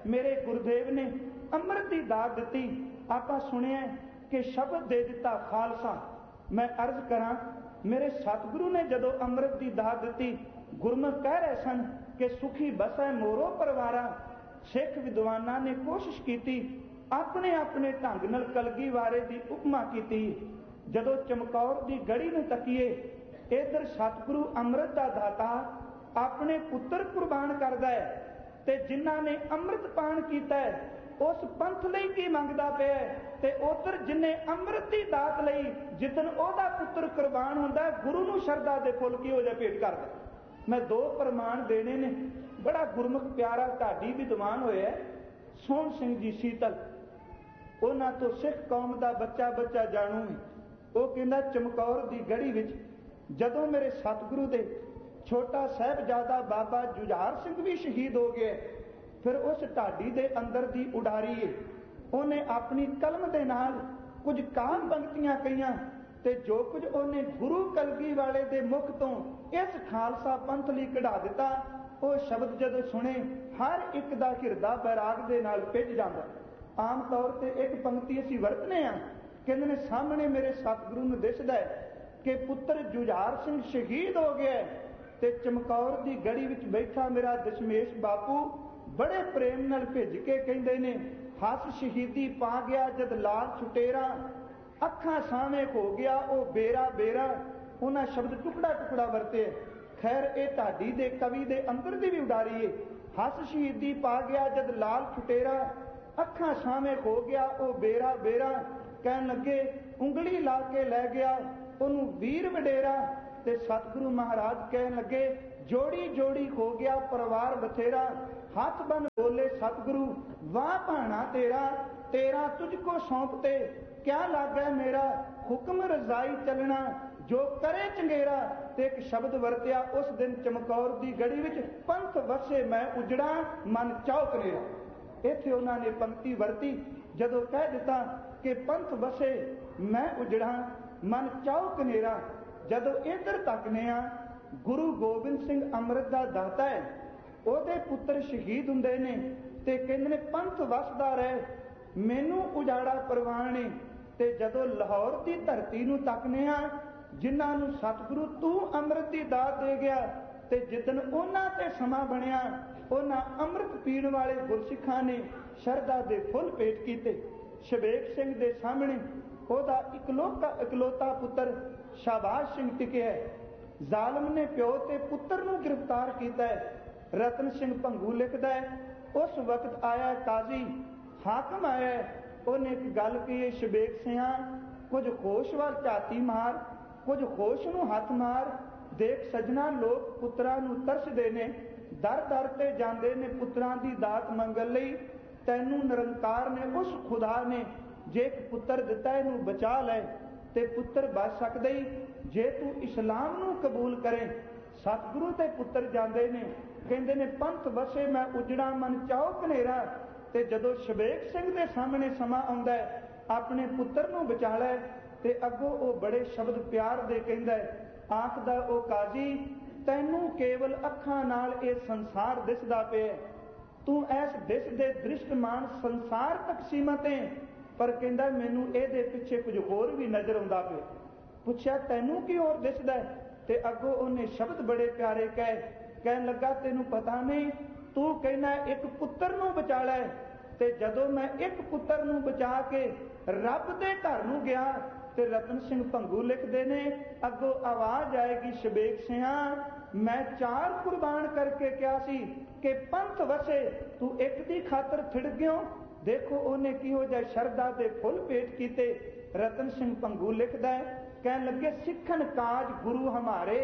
ਮੇਰੇ ਗੁਰਦੇਵ ਨੇ ਅੰਮ੍ਰਿਤ ਦੀ ਦਾਤ ਦਿੱਤੀ। ਆਪਾਂ ਸੁਣਿਆ ਕਿ ਸ਼ਬਦ ਦੇ ਦਿੱਤਾ ਖਾਲਸਾ। ਮੈਂ ਅਰਜ਼ ਕਰਾਂ, ਮੇਰੇ ਸਤਿਗੁਰੂ ਨੇ ਜਦੋਂ ਅੰਮ੍ਰਿਤ ਦੀ ਦਾਤ ਦਿੱਤੀ, ਗੁਰਮੁਖ ਕਹਿ ਰਹੇ ਸਨ ਕਿ ਸੁਖੀ ਬਸੈ ਮੋਰੋ ਪਰਿਵਾਰਾ। ਸਿੱਖ ਵਿਦਵਾਨਾਂ ਨੇ ਕੋਸ਼ਿਸ਼ ਕੀਤੀ, ਆਪਣੇ ਆਪਣੇ ਢੰਗ ਨਾਲ ਕਲਗੀ ਵਾਰੇ ਦੀ ਉਪਮਾ ਕੀਤੀ। ਜਦੋਂ ਚਮਕੌਰ ਦੀ ਗੜੀ ਨੂੰ ਤੱਕੀਏ, ਇਧਰ ਸਤਿਗੁਰੂ ਅੰਮ੍ਰਿਤ ਦਾ ਦਾਤਾ ਆਪਣੇ ਪੁੱਤਰ ਕੁਰਬਾਨ ਕਰਦਾ ਹੈ, ਤੇ ਜਿਨ੍ਹਾਂ ਨੇ ਅੰਮ੍ਰਿਤ ਪਾਨ ਕੀਤਾ ਹੈ ਉਸ ਪੰਥ ਲਈ ਕੀ ਮੰਗਦਾ ਪਿਆ, ਤੇ ਉਧਰ ਜਿਨੇ ਅੰਮ੍ਰਿਤ ਦੀ ਦਾਤ ਲਈ ਜਿੱਦਣ ਉਹਦਾ ਪੁੱਤਰ ਕੁਰਬਾਨ ਹੁੰਦਾ, ਗੁਰੂ ਨੂੰ ਸ਼ਰਧਾ ਦੇ ਫੁੱਲ ਕਿਹੋ ਜਿਹਾ ਭੇਟ ਕਰਦਾ। ਮੈਂ ਦੋ ਪ੍ਰਮਾਣ ਦੇਣੇ ਨੇ। ਬੜਾ ਗੁਰਮੁਖ ਪਿਆਰਾ ਢਾਡੀ ਵਿਦਵਾਨ ਹੋਇਆ ਸੋਹਣ ਸਿੰਘ ਜੀ ਸੀਤਲ, ਉਹਨਾਂ ਤੋਂ ਸਿੱਖ ਕੌਮ ਦਾ ਬੱਚਾ ਬੱਚਾ ਜਾਣੂ ਹੈ। ਉਹ ਕਹਿੰਦਾ, ਚਮਕੌਰ ਦੀ ਗੜੀ ਵਿੱਚ ਜਦੋਂ ਮੇਰੇ ਸਤਿਗੁਰੂ ਦੇ ਛੋਟਾ ਸਾਹਿਬਜ਼ਾਦਾ ਬਾਬਾ ਜੁਝਾਰ ਸਿੰਘ ਵੀ ਸ਼ਹੀਦ ਹੋ ਗਿਆ, ਫਿਰ ਉਸ ਢਾਡੀ ਦੇ ਅੰਦਰ ਦੀ ਉਡਾਰੀ ਹੈ, ਉਹਨੇ ਆਪਣੀ ਕਲਮ ਦੇ ਨਾਲ ਕੁਝ ਕਾਮ ਪੰਕਤੀਆਂ ਕਹੀਆਂ, ਤੇ ਜੋ ਕੁਝ ਉਹਨੇ ਗੁਰੂ ਕਲਗੀ ਵਾਲੇ ਦੇ ਮੁਖ ਤੋਂ ਇਸ ਖਾਲਸਾ ਪੰਥ ਲਈ ਕਢਾ ਦਿੱਤਾ, ਉਹ ਸ਼ਬਦ ਜਦੋਂ ਸੁਣੇ ਹਰ ਇੱਕ ਦਾ ਹਿਰਦਾ ਬੈਰਾਗ ਦੇ ਨਾਲ ਭਿੱਜ ਜਾਂਦਾ। ਆਮ ਤੌਰ ਤੇ ਇੱਕ ਪੰਕਤੀ ਅਸੀਂ ਵਰਤਨੇ ਆ, ਕਹਿੰਦੇ ਨੇ ਸਾਹਮਣੇ ਮੇਰੇ ਸਤਿਗੁਰੂ ਨੂੰ ਦਿਸਦਾ ਹੈ ਕਿ ਪੁੱਤਰ ਜੁਝਾਰ ਸਿੰਘ ਸ਼ਹੀਦ ਹੋ ਗਿਆ, ਤੇ ਚਮਕੌਰ ਦੀ ਗੜੀ ਵਿੱਚ ਬੈਠਾ ਮੇਰਾ ਦਸ਼ਮੇਸ਼ ਬਾਪੂ ਬੜੇ ਪ੍ਰੇਮ ਨਾਲ ਭਿੱਜ ਕੇ ਕਹਿੰਦੇ ਨੇ, ਹੱਸ ਸ਼ਹੀਦੀ ਪਾ ਗਿਆ ਜਦ ਲਾਲ ਛੁਟੇਰਾ, ਅੱਖਾਂ ਸਾਹਵੇਂ ਹੋ ਗਿਆ ਉਹ ਬੇਰਾ ਬੇਰਾ। ਉਹਨਾਂ ਸ਼ਬਦ ਟੁਕੜਾ ਟੁਕੜਾ ਵਰਤੇ। ਖੈਰ ਇਹ ਢਾਡੀ ਦੇ ਕਵੀ ਦੇ ਅੰਦਰ ਦੀ ਵੀ ਉਡਾਰੀ ਹੈ। ਹੱਸ ਸ਼ਹੀਦੀ ਪਾ ਗਿਆ ਜਦ ਲਾਲ ਛੁਟੇਰਾ, ਅੱਖਾਂ ਸਾਹਵੇਂ ਹੋ ਗਿਆ ਉਹ ਬੇਰਾ ਬੇਰਾ। ਕਹਿਣ ਲੱਗੇ ਉਂਗਲੀ ਲਾ ਕੇ ਲੈ ਗਿਆ ਉਹਨੂੰ ਵੀਰ ਵਡੇਰਾ, ਤੇ ਸਤਿਗੁਰੂ ਮਹਾਰਾਜ ਕਹਿਣ ਲੱਗੇ ਜੋੜੀ ਜੋੜੀ ਹੋ ਗਿਆ ਪਰਿਵਾਰ ਬਥੇਰਾ। ਹੱਥ ਬੰਨ ਬੋਲੇ ਸਤਿਗੁਰੂ ਵਾਹ ਭਾਣਾ ਤੇਰਾ, ਤੇਰਾ ਤੁਝ ਕੋ ਸੌਂਪਤੇ ਕਿਆ ਲਾਗੈ ਮੇਰਾ, ਹੁਕਮ ਰਜ਼ਾਈ ਚੱਲਣਾ ਜੋ ਕਰੇ ਚੰਗੇਰਾ। ਤੇ ਇੱਕ ਸ਼ਬਦ ਵਰਤਿਆ ਉਸ ਦਿਨ ਚਮਕੌਰ ਦੀ ਗੜੀ ਵਿੱਚ, ਪੰਥ ਵਸੇ ਮੈਂ ਉਜੜਾ ਮਨ ਚੌਕ ਨੇਰਾ। ਇੱਥੇ ਉਹਨਾਂ ਨੇ ਪੰਕਤੀ ਵਰਤੀ ਜਦੋਂ ਕਹਿ ਦਿੱਤਾ ਕਿ ਪੰਥ ਵਸੇ ਮੈਂ ਉਜੜਾ ਮਨ ਚੌਕ ਨੇਰਾ। ਜਦੋਂ ਇੱਧਰ ਤੱਕਨੇ ਆ, ਗੁਰੂ ਗੋਬਿੰਦ ਸਿੰਘ ਅੰਮ੍ਰਿਤ ਦਾ ਦਾਤਾ ਹੈ, ਉਹਦੇ ਪੁੱਤਰ ਸ਼ਹੀਦ ਹੁੰਦੇ ਨੇ, ਤੇ ਕਹਿੰਦੇ ਨੇ ਪੰਥ ਵਸਦਾ ਰਹੇ ਮੈਨੂੰ ਉਜਾੜਾ ਪ੍ਰਵਾਣੇ। ਤੇ ਜਦੋਂ ਲਾਹੌਰ ਦੀ ਧਰਤੀ ਨੂੰ ਤੱਕਨੇ ਆ, ਜਿਨ੍ਹਾਂ ਨੂੰ ਸਤਿਗੁਰੂ ਤੂੰ ਅੰਮ੍ਰਿਤ ਦੀ ਦਾਤ ਦੇ ਗਿਆ, ਤੇ ਜਿੱਦਣ ਉਹਨਾਂ ਤੇ ਸਮਾਂ ਬਣਿਆ, ਉਹਨਾਂ ਅੰਮ੍ਰਿਤ ਪੀਣ ਵਾਲੇ ਗੁਰਸਿੱਖਾਂ ਨੇ ਸ਼ਰਧਾ ਦੇ ਫੁੱਲ ਭੇਟ ਕੀਤੇ। ਸ਼ਬੇਕ ਸਿੰਘ ਦੇ ਸਾਹਮਣੇ ਉਹਦਾ ਇਕਲੌਤਾ ਪੁੱਤਰ ਸ਼ਾਬਾਸ਼ ਸਿੰਘ ਟਿਕਿਆ। ਜ਼ਾਲਮ ਨੇ ਪਿਓ ਤੇ ਪੁੱਤਰ ਨੂੰ ਗ੍ਰਿਫਤਾਰ ਕੀਤਾ ਹੈ। ਰਤਨ ਸਿੰਘ ਭੰਗੂ ਲਿਖਦਾ ਹੈ, ਉਸ ਵਕਤ ਆਇਆ ਕਾਜ਼ੀ ਹਾਕਮ ਆਇਆ, ਉਹਨੇ ਇੱਕ ਗੱਲ ਕਹੀ, ਸ਼ਬੇਕ ਸਿਆਂ ਕੁਝ ਹੋਸ਼ ਵੱਲ ਝਾਤੀ ਮਾਰ, ਕੁਝ ਹੋਸ਼ ਨੂੰ ਹੱਥ ਮਾਰ। ਦੇਖ ਸੱਜਣਾ ਲੋਕ ਪੁੱਤਰਾਂ ਨੂੰ ਤਰਸਦੇ ਨੇ, ਦਰ ਦਰ ਤੇ ਜਾਂਦੇ ਨੇ ਪੁੱਤਰਾਂ ਦੀ ਦਾਤ ਮੰਗਣ ਲਈ। ਤੈਨੂੰ ਨਿਰੰਕਾਰ ਨੇ ਉਸ ਖੁਦਾ ਨੇ ਜੇ ਇੱਕ ਪੁੱਤਰ ਦਿੱਤਾ, ਇਹਨੂੰ ਬਚਾ ਲੈ, ਤੇ ਪੁੱਤਰ ਬਚ ਸਕਦਾ ਹੀ ਜੇ ਤੂੰ ਇਸਲਾਮ ਨੂੰ ਕਬੂਲ ਕਰੇ। ਸਤਿਗੁਰੂ ਤੇ ਪੁੱਤਰ ਜਾਂਦੇ ਨੇ, ਕਹਿੰਦੇ ਨੇ ਪੰਥ ਵਸੇ ਮੈਂ ਉਜੜਾ ਮਨ ਚੌਕ ਨੇਰਾ। ਤੇ ਜਦੋਂ ਸ਼ਬੇਕ ਸਿੰਘ ਦੇ ਸਾਹਮਣੇ ਸਮਾਂ ਆਉਂਦਾ ਹੈ ਆਪਣੇ ਪੁੱਤਰ ਨੂੰ ਬਚਾ ਲੈ, ਤੇ ਅੱਗੋਂ ਉਹ ਬੜੇ ਸ਼ਬਦ ਪਿਆਰ ਦੇ ਕਹਿੰਦਾ ਹੈ, ਆਖਦਾ ਉਹ ਕਾਜ਼ੀ ਤੈਨੂੰ ਕੇਵਲ ਅੱਖਾਂ ਨਾਲ ਇਹ ਸੰਸਾਰ ਦਿਸਦਾ ਪਿਆ, ਤੂੰ ਇਸ ਦਿਸ ਦੇ ਦ੍ਰਿਸ਼ਟਮਾਨ ਸੰਸਾਰ ਤੱਕ ਸੀਮਤ ਹੈ, ਪਰ ਕਹਿੰਦਾ ਮੈਨੂੰ ਇਹਦੇ ਪਿੱਛੇ ਕੁਝ ਹੋਰ ਵੀ ਨਜ਼ਰ ਆਉਂਦਾ ਪਿਆ। ਪੁੱਛਿਆ ਤੈਨੂੰ ਕੀ ਹੋਰ ਦਿਸਦਾ, ਤੇ ਅੱਗੋਂ ਉਹਨੇ ਸ਼ਬਦ ਬੜੇ ਪਿਆਰੇ ਕਹਿਣ ਲੱਗਾ ਤੈਨੂੰ ਪਤਾ ਨਹੀਂ, ਤੂੰ ਕਹਿੰਦਾ ਇੱਕ ਪੁੱਤਰ ਨੂੰ ਬਚਾ ਲੈ, ਤੇ ਜਦੋਂ ਮੈਂ ਇੱਕ ਪੁੱਤਰ ਨੂੰ ਬਚਾ ਕੇ ਰੱਬ ਦੇ ਘਰ ਨੂੰ ਗਿਆ, ਤੇ ਰਤਨ ਸਿੰਘ ਭੰਗੂ ਲਿਖਦੇ ਨੇ ਅੱਗੋਂ ਆਵਾਜ਼ ਆਏਗੀ, ਸ਼ਬੇਕ ਸਿਆਂ ਮੈਂ 4 ਕੁਰਬਾਨ ਕਰਕੇ ਕਿਹਾ ਸੀ ਕਿ ਪੰਥ ਵਸੇ, ਤੂੰ ਇੱਕ ਦੀ ਖਾਤਰ ਥਿੜ ਗਿਓ। ਦੇਖੋ ਉਹਨੇ ਕਿਹੋ ਜਿਹਾ ਸ਼ਰਧਾ ਦੇ ਫੁੱਲ ਭੇਟ ਕੀਤੇ। ਰਤਨ ਸਿੰਘ ਭੰਗੂ ਲਿਖਦਾ ਹੈ, ਕਹਿਣ ਲੱਗੇ ਸਿੱਖਣ ਕਾਜ ਗੁਰੂ ਹਮਾਰੇ,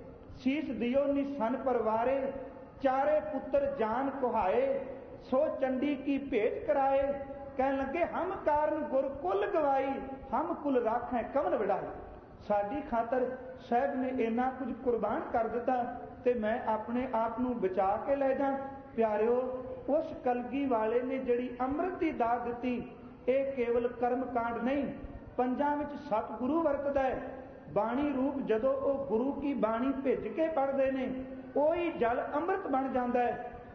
ਸੀਸ ਦਿਓ ਨਿਸਨ ਪਰਵਾਰੇ, ਚਾਰੇ ਪੁੱਤਰ ਜਾਨ ਕੁਹਾਏ, ਸੋ ਚੰਡੀ ਕੀ ਭੇਟ ਕਰਾਏ। ਕਹਿਣ ਲੱਗੇ ਹਮ ਕਾਰਨ ਗੁਰ ਕੁਲ ਗਵਾਈ, ਹਮ ਕੁਲ ਰਾਖੈ ਕਵਨ ਵਡਾਈ। ਸਾਡੀ ਖਾਤਰ ਸਾਹਿਬ ਨੇ ਇੰਨਾ ਕੁਝ ਕੁਰਬਾਨ ਕਰ ਦਿੱਤਾ, ਤੇ ਮੈਂ ਆਪਣੇ ਆਪ ਨੂੰ ਬਚਾ ਕੇ ਲੈ ਜਾ। ਪਿਆਰਿਓ, ਉਸ ਕਲਗੀ ਵਾਲੇ ਨੇ ਜਿਹੜੀ ਅੰਮ੍ਰਿਤ ਦੀ ਦਾਤ ਦਿੱਤੀ, ਇਹ ਕੇਵਲ ਕਰਮ ਕਾਂਡ ਨਹੀਂ, ਪੰਜਾਂ ਵਿੱਚ ਸਤਿਗੁਰੂ ਵਰਤਦਾ ਹੈ। ਬਾਣੀ ਰੂਪ ਜਦੋਂ ਉਹ ਗੁਰੂ ਕੀ ਬਾਣੀ ਭਿੱਜ ਕੇ ਪੜ੍ਹਦੇ ਨੇ, ਉਹੀ ਜਲ ਅੰਮ੍ਰਿਤ ਬਣ ਜਾਂਦਾ ਹੈ।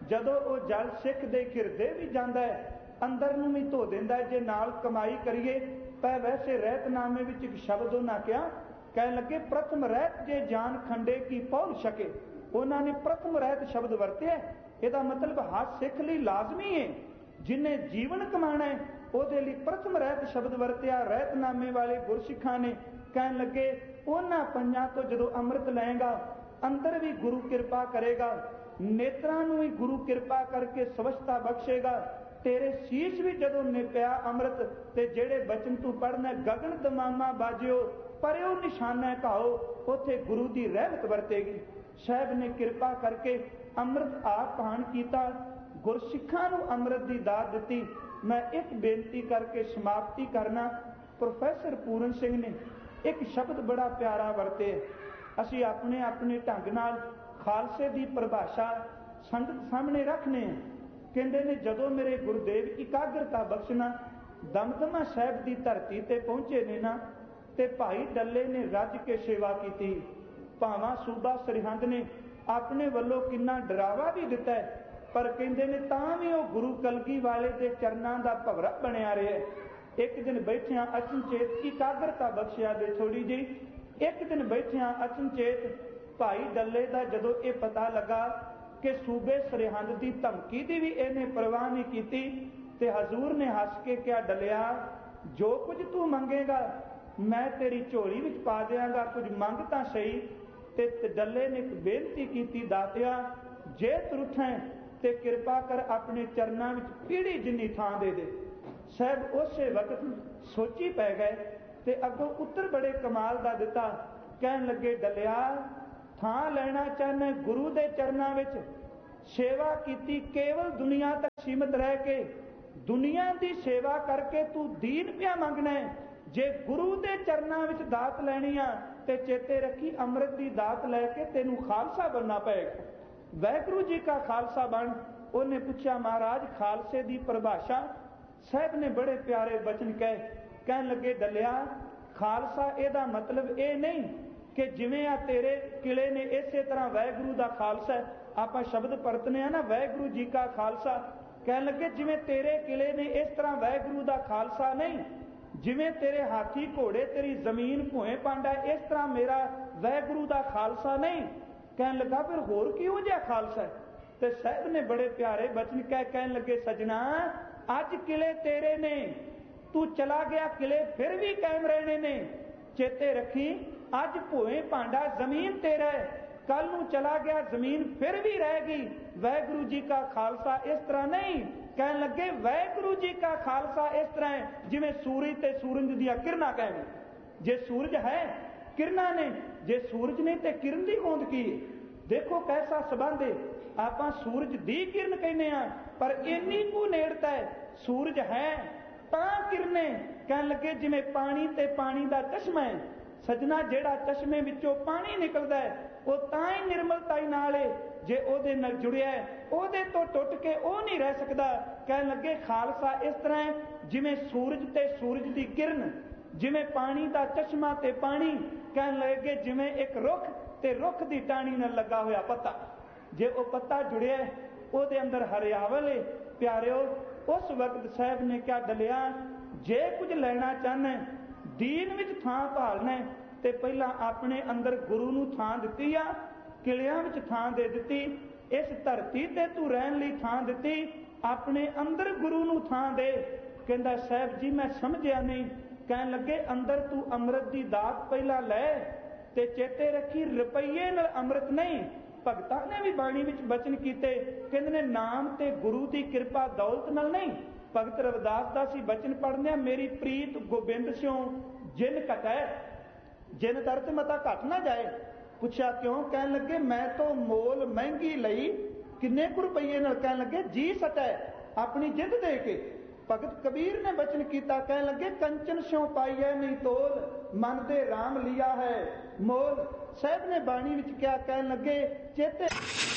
ਜਦੋਂ ਉਹ ਜਲ ਸਿੱਖ ਦੇ ਹਿਰਦੇ ਵੀ ਜਾਂਦਾ ਹੈ, ਅੰਦਰ ਨੂੰ ਵੀ ਧੋ ਦਿੰਦਾ। ਜੇ ਨਾਲ ਕਮਾਈ ਕਰੀਏ ਤਾਂ ਵੈਸੇ ਰਹਿਤਨਾਮੇ ਵਿੱਚ ਇੱਕ ਸ਼ਬਦ ਉਹਨਾਂ ਕਿਹਾ, ਕਹਿਣ ਲੱਗੇ ਪ੍ਰਥਮ ਰਹਿਤ ਜੇ ਜਾਨ ਖੰਡੇ ਕੀ ਪਹੁਲ ਸਕੇ। ਉਹਨਾਂ ਨੇ ਪ੍ਰਥਮ ਰਹਿਤ ਸ਼ਬਦ ਵਰਤਿਆ। ਇਹਦਾ ਮਤਲਬ ਹਰ ਸਿੱਖ ਲਈ ਲਾਜ਼ਮੀ ਹੈ, ਜਿਹਨੇ ਜੀਵਨ ਕਮਾਣਾ ਹੈ ਉਹਦੇ ਲਈ ਪ੍ਰਥਮ ਰਹਿਤ ਸ਼ਬਦ ਵਰਤਿਆ ਰਹਿਤਨਾਮੇ ਵਾਲੇ ਗੁਰਸਿੱਖਾਂ ਨੇ। ਕਹਿਣ ਲੱਗੇ ਉਹਨਾਂ ਪੰਜਾਂ ਤੋਂ ਜਦੋਂ ਅੰਮ੍ਰਿਤ ਲਏਗਾ, ਅੰਦਰ ਵੀ ਗੁਰੂ ਕਿਰਪਾ ਕਰੇਗਾ, ਨੇਤਰਾਂ ਨੂੰ ਵੀ ਗੁਰੂ ਕਿਰਪਾ ਕਰਕੇ ਸਵੱਛਤਾ ਬਖਸ਼ੇਗਾ। ਤੇਰੇ ਸੀਸ ਵੀ ਜਦੋਂ ਨਿਪਿਆ ਅੰਮ੍ਰਿਤ, ਤੇ ਜਿਹੜੇ ਬਚਨ ਤੂੰ ਪੜ੍ਹਨਾ, ਗਗਨ ਦਮਾਮਾ ਬਾਜਿਓ ਪਰਿਓ ਨਿਸ਼ਾਨਾ ਘਾਓ, ਉੱਥੇ ਗੁਰੂ ਦੀ ਰਹਿਮਤ ਵਰਤੇਗੀ। ਸਾਹਿਬ ਨੇ ਕਿਰਪਾ ਕਰਕੇ ਅੰਮ੍ਰਿਤ ਆਪ ਪਾਨ ਕੀਤਾ, ਗੁਰਸਿੱਖਾਂ ਨੂੰ ਅੰਮ੍ਰਿਤ ਦੀ ਦਾਤ ਦਿੱਤੀ। ਮੈਂ ਇੱਕ ਬੇਨਤੀ ਕਰਕੇ ਸਮਾਪਤੀ ਕਰਨਾ। ਪ੍ਰੋਫੈਸਰ ਪੂਰਨ ਸਿੰਘ ਨੇ ਇੱਕ ਸ਼ਬਦ ਬੜਾ ਪਿਆਰਾ ਵਰਤੇ। ਅਸੀਂ ਆਪਣੇ ਆਪਣੇ ਢੰਗ ਨਾਲ ਖਾਲਸੇ ਦੀ ਪਰਿਭਾਸ਼ਾ ਸੰਗਤ ਸਾਹਮਣੇ ਰੱਖਨੇ ਆ। ਕਹਿੰਦੇ ਨੇ ਜਦੋਂ ਮੇਰੇ ਗੁਰਦੇਵ ਇਕਾਗਰਤਾ ਬਖਸ਼ਣਾ ਦਮਦਮਾ ਸਾਹਿਬ ਦੀ ਧਰਤੀ ਤੇ ਪਹੁੰਚੇ ਨੇ ਨਾ, ਤੇ ਭਾਈ ਡੱਲੇ ਨੇ ਰੱਜ ਕੇ ਸੇਵਾ ਕੀਤੀ। ਭਾਵਾਂ ਸੂਬਾ ਸਰਹੰਦ ਨੇ ਆਪਣੇ ਵੱਲੋਂ ਕਿੰਨਾ ਡਰਾਵਾ ਵੀ ਦਿੱਤਾ ਹੈ, ਪਰ ਕਹਿੰਦੇ ਨੇ ਤਾਂ ਵੀ ਉਹ ਗੁਰੂ ਕਲਗੀ ਵਾਲੇ ਦੇ ਚਰਨਾਂ ਦਾ ਭਵਰਾ ਬਣਿਆ ਰਿਹਾ। ਇੱਕ ਦਿਨ ਬੈਠਿਆਂ ਅਚਨਚੇਤ ਇਕਾਗਰਤਾ ਬਖਸ਼ਿਆ ਦੇ ਥੋੜੀ ਜਿਹੀ। ਇੱਕ ਦਿਨ ਬੈਠਿਆਂ ਅਚਨਚੇਤ ਭਾਈ ਡੱਲੇ ਦਾ ਜਦੋਂ ਇਹ ਪਤਾ ਲੱਗਾ ਕਿ ਸੂਬੇ ਸਰਹੰਦ ਦੀ ਧਮਕੀ ਦੀ ਵੀ ਇਹਨੇ ਪਰਵਾਹ ਨਹੀਂ ਕੀਤੀ, ਤੇ ਹਜ਼ੂਰ ਨੇ ਹੱਸ ਕੇ ਕਿਹਾ, ਡੱਲਿਆ ਜੋ ਕੁਝ ਤੂੰ ਮੰਗੇਗਾ ਮੈਂ ਤੇਰੀ ਝੋਲੀ ਵਿੱਚ ਪਾ ਦਿਆਂਗਾ, ਕੁਝ ਮੰਗ ਤਾਂ ਸਹੀ। ਤੇ ਡੱਲੇ ਨੇ ਇੱਕ ਬੇਨਤੀ ਕੀਤੀ, ਦਾਤਿਆ ਜੇ ਤਰੁੱਠੈਂ ਤੇ ਕਿਰਪਾ ਕਰ ਆਪਣੇ ਚਰਨਾਂ ਵਿੱਚ ਪੀੜੀ ਜਿੰਨੀ ਥਾਂ ਦੇ ਦੇ। ਸਾਹਿਬ ਉਸੇ ਵਕਤ ਸੋਚੀ ਪੈ ਗਏ ਤੇ ਅੱਗੋਂ ਉੱਤਰ ਬੜੇ ਕਮਾਲ ਦਾ ਦਿੱਤਾ। ਕਹਿਣ ਲੱਗੇ, ਡੱਲਿਆ ਥਾਂ ਲੈਣਾ ਚਾਹੁੰਦਾ ਗੁਰੂ ਦੇ ਚਰਨਾਂ ਵਿੱਚ, ਸੇਵਾ ਕੀਤੀ ਕੇਵਲ ਦੁਨੀਆ ਤੱਕ ਸੀਮਤ ਰਹਿ ਕੇ, ਦੁਨੀਆ ਦੀ ਸੇਵਾ ਕਰਕੇ ਤੂੰ ਦੀਨ ਪਿਆ ਮੰਗਣਾ। ਜੇ ਗੁਰੂ ਦੇ ਚਰਨਾਂ ਵਿੱਚ ਦਾਤ ਲੈਣੀ ਆ ਤੇ ਚੇਤੇ ਰੱਖੀ ਅੰਮ੍ਰਿਤ ਦੀ ਦਾਤ ਲੈ ਕੇ ਤੈਨੂੰ ਖਾਲਸਾ ਬਣਨਾ ਪਏਗਾ। ਵਾਹਿਗੁਰੂ ਜੀ ਕਾ ਖਾਲਸਾ ਬਣ। ਉਹਨੇ ਪੁੱਛਿਆ, ਮਹਾਰਾਜ ਖਾਲਸੇ ਦੀ ਪਰਿਭਾਸ਼ਾ? ਸਾਹਿਬ ਨੇ ਬੜੇ ਪਿਆਰੇ ਬਚਨ ਕਹਿਣ ਲੱਗੇ, ਡੱਲਿਆ ਖਾਲਸਾ ਇਹਦਾ ਮਤਲਬ ਇਹ ਨਹੀਂ ਕਿ ਜਿਵੇਂ ਆ ਤੇਰੇ ਕਿਲੇ ਨੇ ਇਸੇ ਤਰ੍ਹਾਂ ਵਾਹਿਗੁਰੂ ਦਾ ਖਾਲਸਾ। ਆਪਾਂ ਸ਼ਬਦ ਪਰਤਨੇ ਆ ਨਾ, ਵਾਹਿਗੁਰੂ ਜੀ ਕਾ ਖਾਲਸਾ। ਕਹਿਣ ਲੱਗੇ ਜਿਵੇਂ ਤੇਰੇ ਕਿਲੇ ਨੇ ਇਸ ਤਰ੍ਹਾਂ ਵਾਹਿਗੁਰੂ ਦਾ ਖਾਲਸਾ ਨਹੀਂ, ਜਿਵੇਂ ਤੇਰੇ ਹਾਥੀ ਘੋੜੇ ਤੇਰੀ ਜ਼ਮੀਨ ਭੋਏ ਪਾਂਡਾ ਇਸ ਤਰ੍ਹਾਂ ਮੇਰਾ ਵਾਹਿਗੁਰੂ ਦਾ ਖਾਲਸਾ ਨਹੀਂ। ਕਹਿਣ ਲੱਗਾ ਫਿਰ ਹੋਰ ਕਿਹੋ ਜਿਹਾ ਖਾਲਸਾ ਹੈ? ਤੇ ਸਾਹਿਬ ਨੇ ਬੜੇ ਪਿਆਰੇ ਬਚਨ ਕਹਿਣ ਲੱਗੇ, ਸਜਣਾ ਅੱਜ ਕਿਲੇ ਤੇਰੇ ਨੇ, ਤੂੰ ਚਲਾ ਗਿਆ ਕਿਲੇ ਫਿਰ ਵੀ ਕਾਇਮ ਰਹਿਣੇ ਨੇ। ਚੇਤੇ ਰੱਖੀ ਅੱਜ ਭੋਏ ਭਾਂਡਾ ਜ਼ਮੀਨ ਤੇਰਾ ਹੈ, ਕੱਲ ਨੂੰ ਚਲਾ ਗਿਆ ਜ਼ਮੀਨ ਫਿਰ ਵੀ ਰਹੇਗੀ। ਵਾਹਿਗੁਰੂ ਜੀ ਕਾ ਖਾਲਸਾ ਇਸ ਤਰ੍ਹਾਂ ਨਹੀਂ। ਕਹਿਣ ਲੱਗੇ ਵਾਹਿਗੁਰੂ ਜੀ ਕਾ ਖਾਲਸਾ ਇਸ ਤਰ੍ਹਾਂ ਹੈ ਜਿਵੇਂ ਸੂਰਜ ਤੇ ਸੂਰਜ ਦੀਆਂ ਕਿਰਨਾਂ ਕਹਿਣ। ਜੇ ਸੂਰਜ ਹੈ ਕਿਰਨਾਂ ਨੇ, ਜੇ ਸੂਰਜ ਨਹੀਂ ਤੇ ਕਿਰਨ ਦੀ ਹੋਂਦ ਕੀ ਹੈ? ਦੇਖੋ ਕੈਸਾ ਸੰਬੰਧ ਹੈ। ਆਪਾਂ ਸੂਰਜ ਦੀ ਕਿਰਨ ਕਹਿੰਦੇ ਆ, ਪਰ ਇੰਨੀ ਕੁ ਨੇੜਤਾ ਹੈ। ਸੂਰਜ ਹੈ ਤਾਂ ਕਿਰਨੇ। ਕਹਿਣ ਲੱਗੇ ਜਿਵੇਂ ਪਾਣੀ ਤੇ ਪਾਣੀ ਦਾ ਚਸ਼ਮਾ ਹੈ। ਸਜਣਾ ਜਿਹੜਾ ਚਸ਼ਮੇ ਵਿੱਚੋਂ ਪਾਣੀ ਨਿਕਲਦਾ ਹੈ ਉਹ ਤਾਂ ਹੀ ਨਿਰਮਲਤਾਈ ਨਾਲ ਹੈ ਜੇ ਉਹਦੇ ਨਾਲ ਜੁੜਿਆ ਹੈ, ਉਹਦੇ ਤੋਂ ਟੁੱਟ ਕੇ ਉਹ ਨਹੀਂ ਰਹਿ ਸਕਦਾ। ਕਹਿਣ ਲੱਗੇ ਖਾਲਸਾ ਇਸ ਤਰ੍ਹਾਂ ਹੈ ਜਿਵੇਂ ਸੂਰਜ ਤੇ ਸੂਰਜ ਦੀ ਕਿਰਨ, ਜਿਵੇਂ ਪਾਣੀ ਦਾ ਚਸ਼ਮਾ ਤੇ ਪਾਣੀ। ਕਹਿਣ ਲੱਗੇ ਜਿਵੇਂ ਇੱਕ ਰੁੱਖ ਤੇ ਰੁੱਖ ਦੀ ਟਾਹਣੀ ਨਾਲ ਲੱਗਾ ਹੋਇਆ ਪੱਤਾ, ਜੇ ਉਹ ਪੱਤਾ ਜੁੜਿਆ ਉਹਦੇ ਅੰਦਰ ਹਰਿਆਵਲ ਹੈ। ਪਿਆਰਿਓ ਉਸ ਵਕਤ ਸਾਹਿਬ ਨੇ ਕਿਹਾ, ਡਲਿਆ ਜੇ ਕੁਝ ਲੈਣਾ ਚਾਹੁੰਦਾ ਦੀਨ ਵਿੱਚ ਥਾਂ ਭਾਲਣਾ ਤੇ ਪਹਿਲਾਂ ਆਪਣੇ ਅੰਦਰ ਗੁਰੂ ਨੂੰ ਥਾਂ ਦਿੱਤੀ ਆ, ਕਿਲਿਆਂ ਵਿੱਚ ਥਾਂ ਦੇ ਦਿੱਤੀ, ਇਸ ਧਰਤੀ ਤੇ ਤੂੰ ਰਹਿਣ ਲਈ ਥਾਂ ਦਿੱਤੀ, ਆਪਣੇ ਅੰਦਰ ਗੁਰੂ ਨੂੰ ਥਾਂ ਦੇ। ਕਹਿੰਦਾ ਸਾਹਿਬ ਜੀ ਮੈਂ ਸਮਝਿਆ ਨਹੀਂ। ਕਹਿਣ ਲੱਗੇ ਅੰਦਰ ਤੂੰ ਅੰਮ੍ਰਿਤ ਦੀ ਦਾਤ ਪਹਿਲਾਂ ਲੈ, ਤੇ ਚੇਤੇ ਰੱਖੀ ਰੁਪਈਏ ਨਾਲ ਅੰਮ੍ਰਿਤ ਨਹੀਂ। ਭਗਤਾਂ ਨੇ ਵੀ ਬਾਣੀ ਵਿੱਚ ਬਚਨ ਕੀਤੇ, ਕਹਿੰਦੇ ਨੇ ਨਾਮ ਤੇ ਗੁਰੂ ਦੀ ਕਿਰਪਾ ਦੌਲਤ ਨਾਲ ਨਹੀਂ। ਭਗਤ ਰਵਿਦਾਸ ਦਾ ਸੀ ਬਚਨ ਪੜ੍ਹਨੇ ਆ, ਮੇਰੀ ਪ੍ਰੀਤ ਗੋਬਿੰਦ ਸਿਉ ਜਿਨ ਘਟੈ, ਜਿਨ ਦਰ ਤੇ ਮਤਾ ਘਟ ਨਾ ਜਾਏ। ਪੁੱਛਿਆ ਕਿਉਂ? ਕਹਿਣ ਲੱਗੇ ਮੈਂ ਤੋਂ ਮੋਲ ਮਹਿੰਗੀ ਲਈ ਕਿੰਨੇ ਕੁ ਰੁਪਈਏ ਨਾਲ? ਕਹਿਣ ਲੱਗੇ ਜੀ ਸਟੈ, ਆਪਣੀ ਜਿੱਦ ਦੇ ਕੇ। ਭਗਤ ਕਬੀਰ ਨੇ ਬਚਨ ਕੀਤਾ, ਕਹਿਣ ਲੱਗੇ ਕੰਚਨ ਸਿਉ ਪਾਈਐ ਨਹੀਂ ਤੋਲ, ਮਨ ਦੇ ਰਾਮ ਲਿਆ ਹੈ ਮੋਲ। ਸਾਹਿਬ ਨੇ ਬਾਣੀ ਵਿੱਚ ਕਿਹਾ, ਕਹਿਣ ਲੱਗੇ ਚੇਤੇ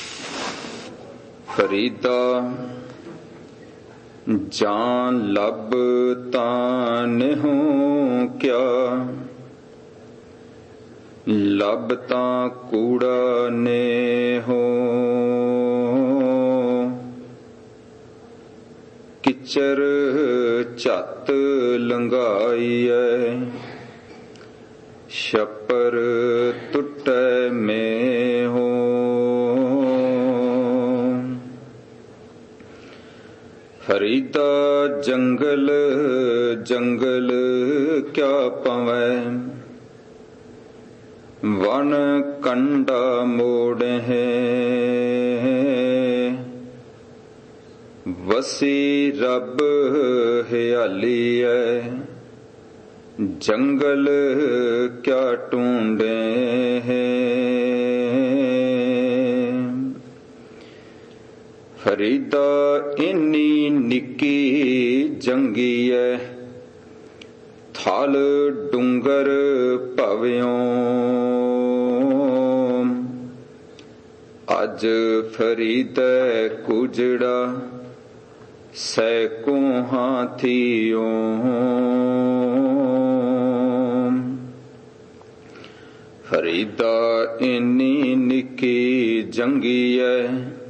ਫਰੀਦਾ ਜਾਨ ਲੱਭ ਤਾਂ ਨਿਹੋ ਕਿਆ, ਲੱਭ ਤਾਂ ਕੂੜਾ ਨੇ ਹੋ। ਕੀਚਰ ਝੱਤ ਲੰਘਾਈਐ, ਛਪਰ ਟੁੱਟੈ ਮੇਹੋ। ਫਰੀਦਾ ਜੰਗਲ ਜੰਗਲ ਕਿਆ ਪਵੈ, ਵਨ ਕੰਡਾ ਮੋੜਹਿ। ਵਸੀ ਰੱਬ ਹਿਆਲੀਐ, ਜੰਗਲ ਕਿਆ ਢੂੰਡੇ। ਫਰੀਦਾ ਇੰਨੀ ਨਿੱਕੀ ਜੰਗੀਐ, ਥਲ ਡੂੰਗਰ ਭਵਿਓ। ਅਜ ਫਰੀਦੈ ਕੁਜੜਾ, ਸੈਕੋ ਹਾਥੀਓ। ਫਰੀਦਾ ਇੰਨੀ ਨਿੱਕੀ ਜੰਗੀਐ,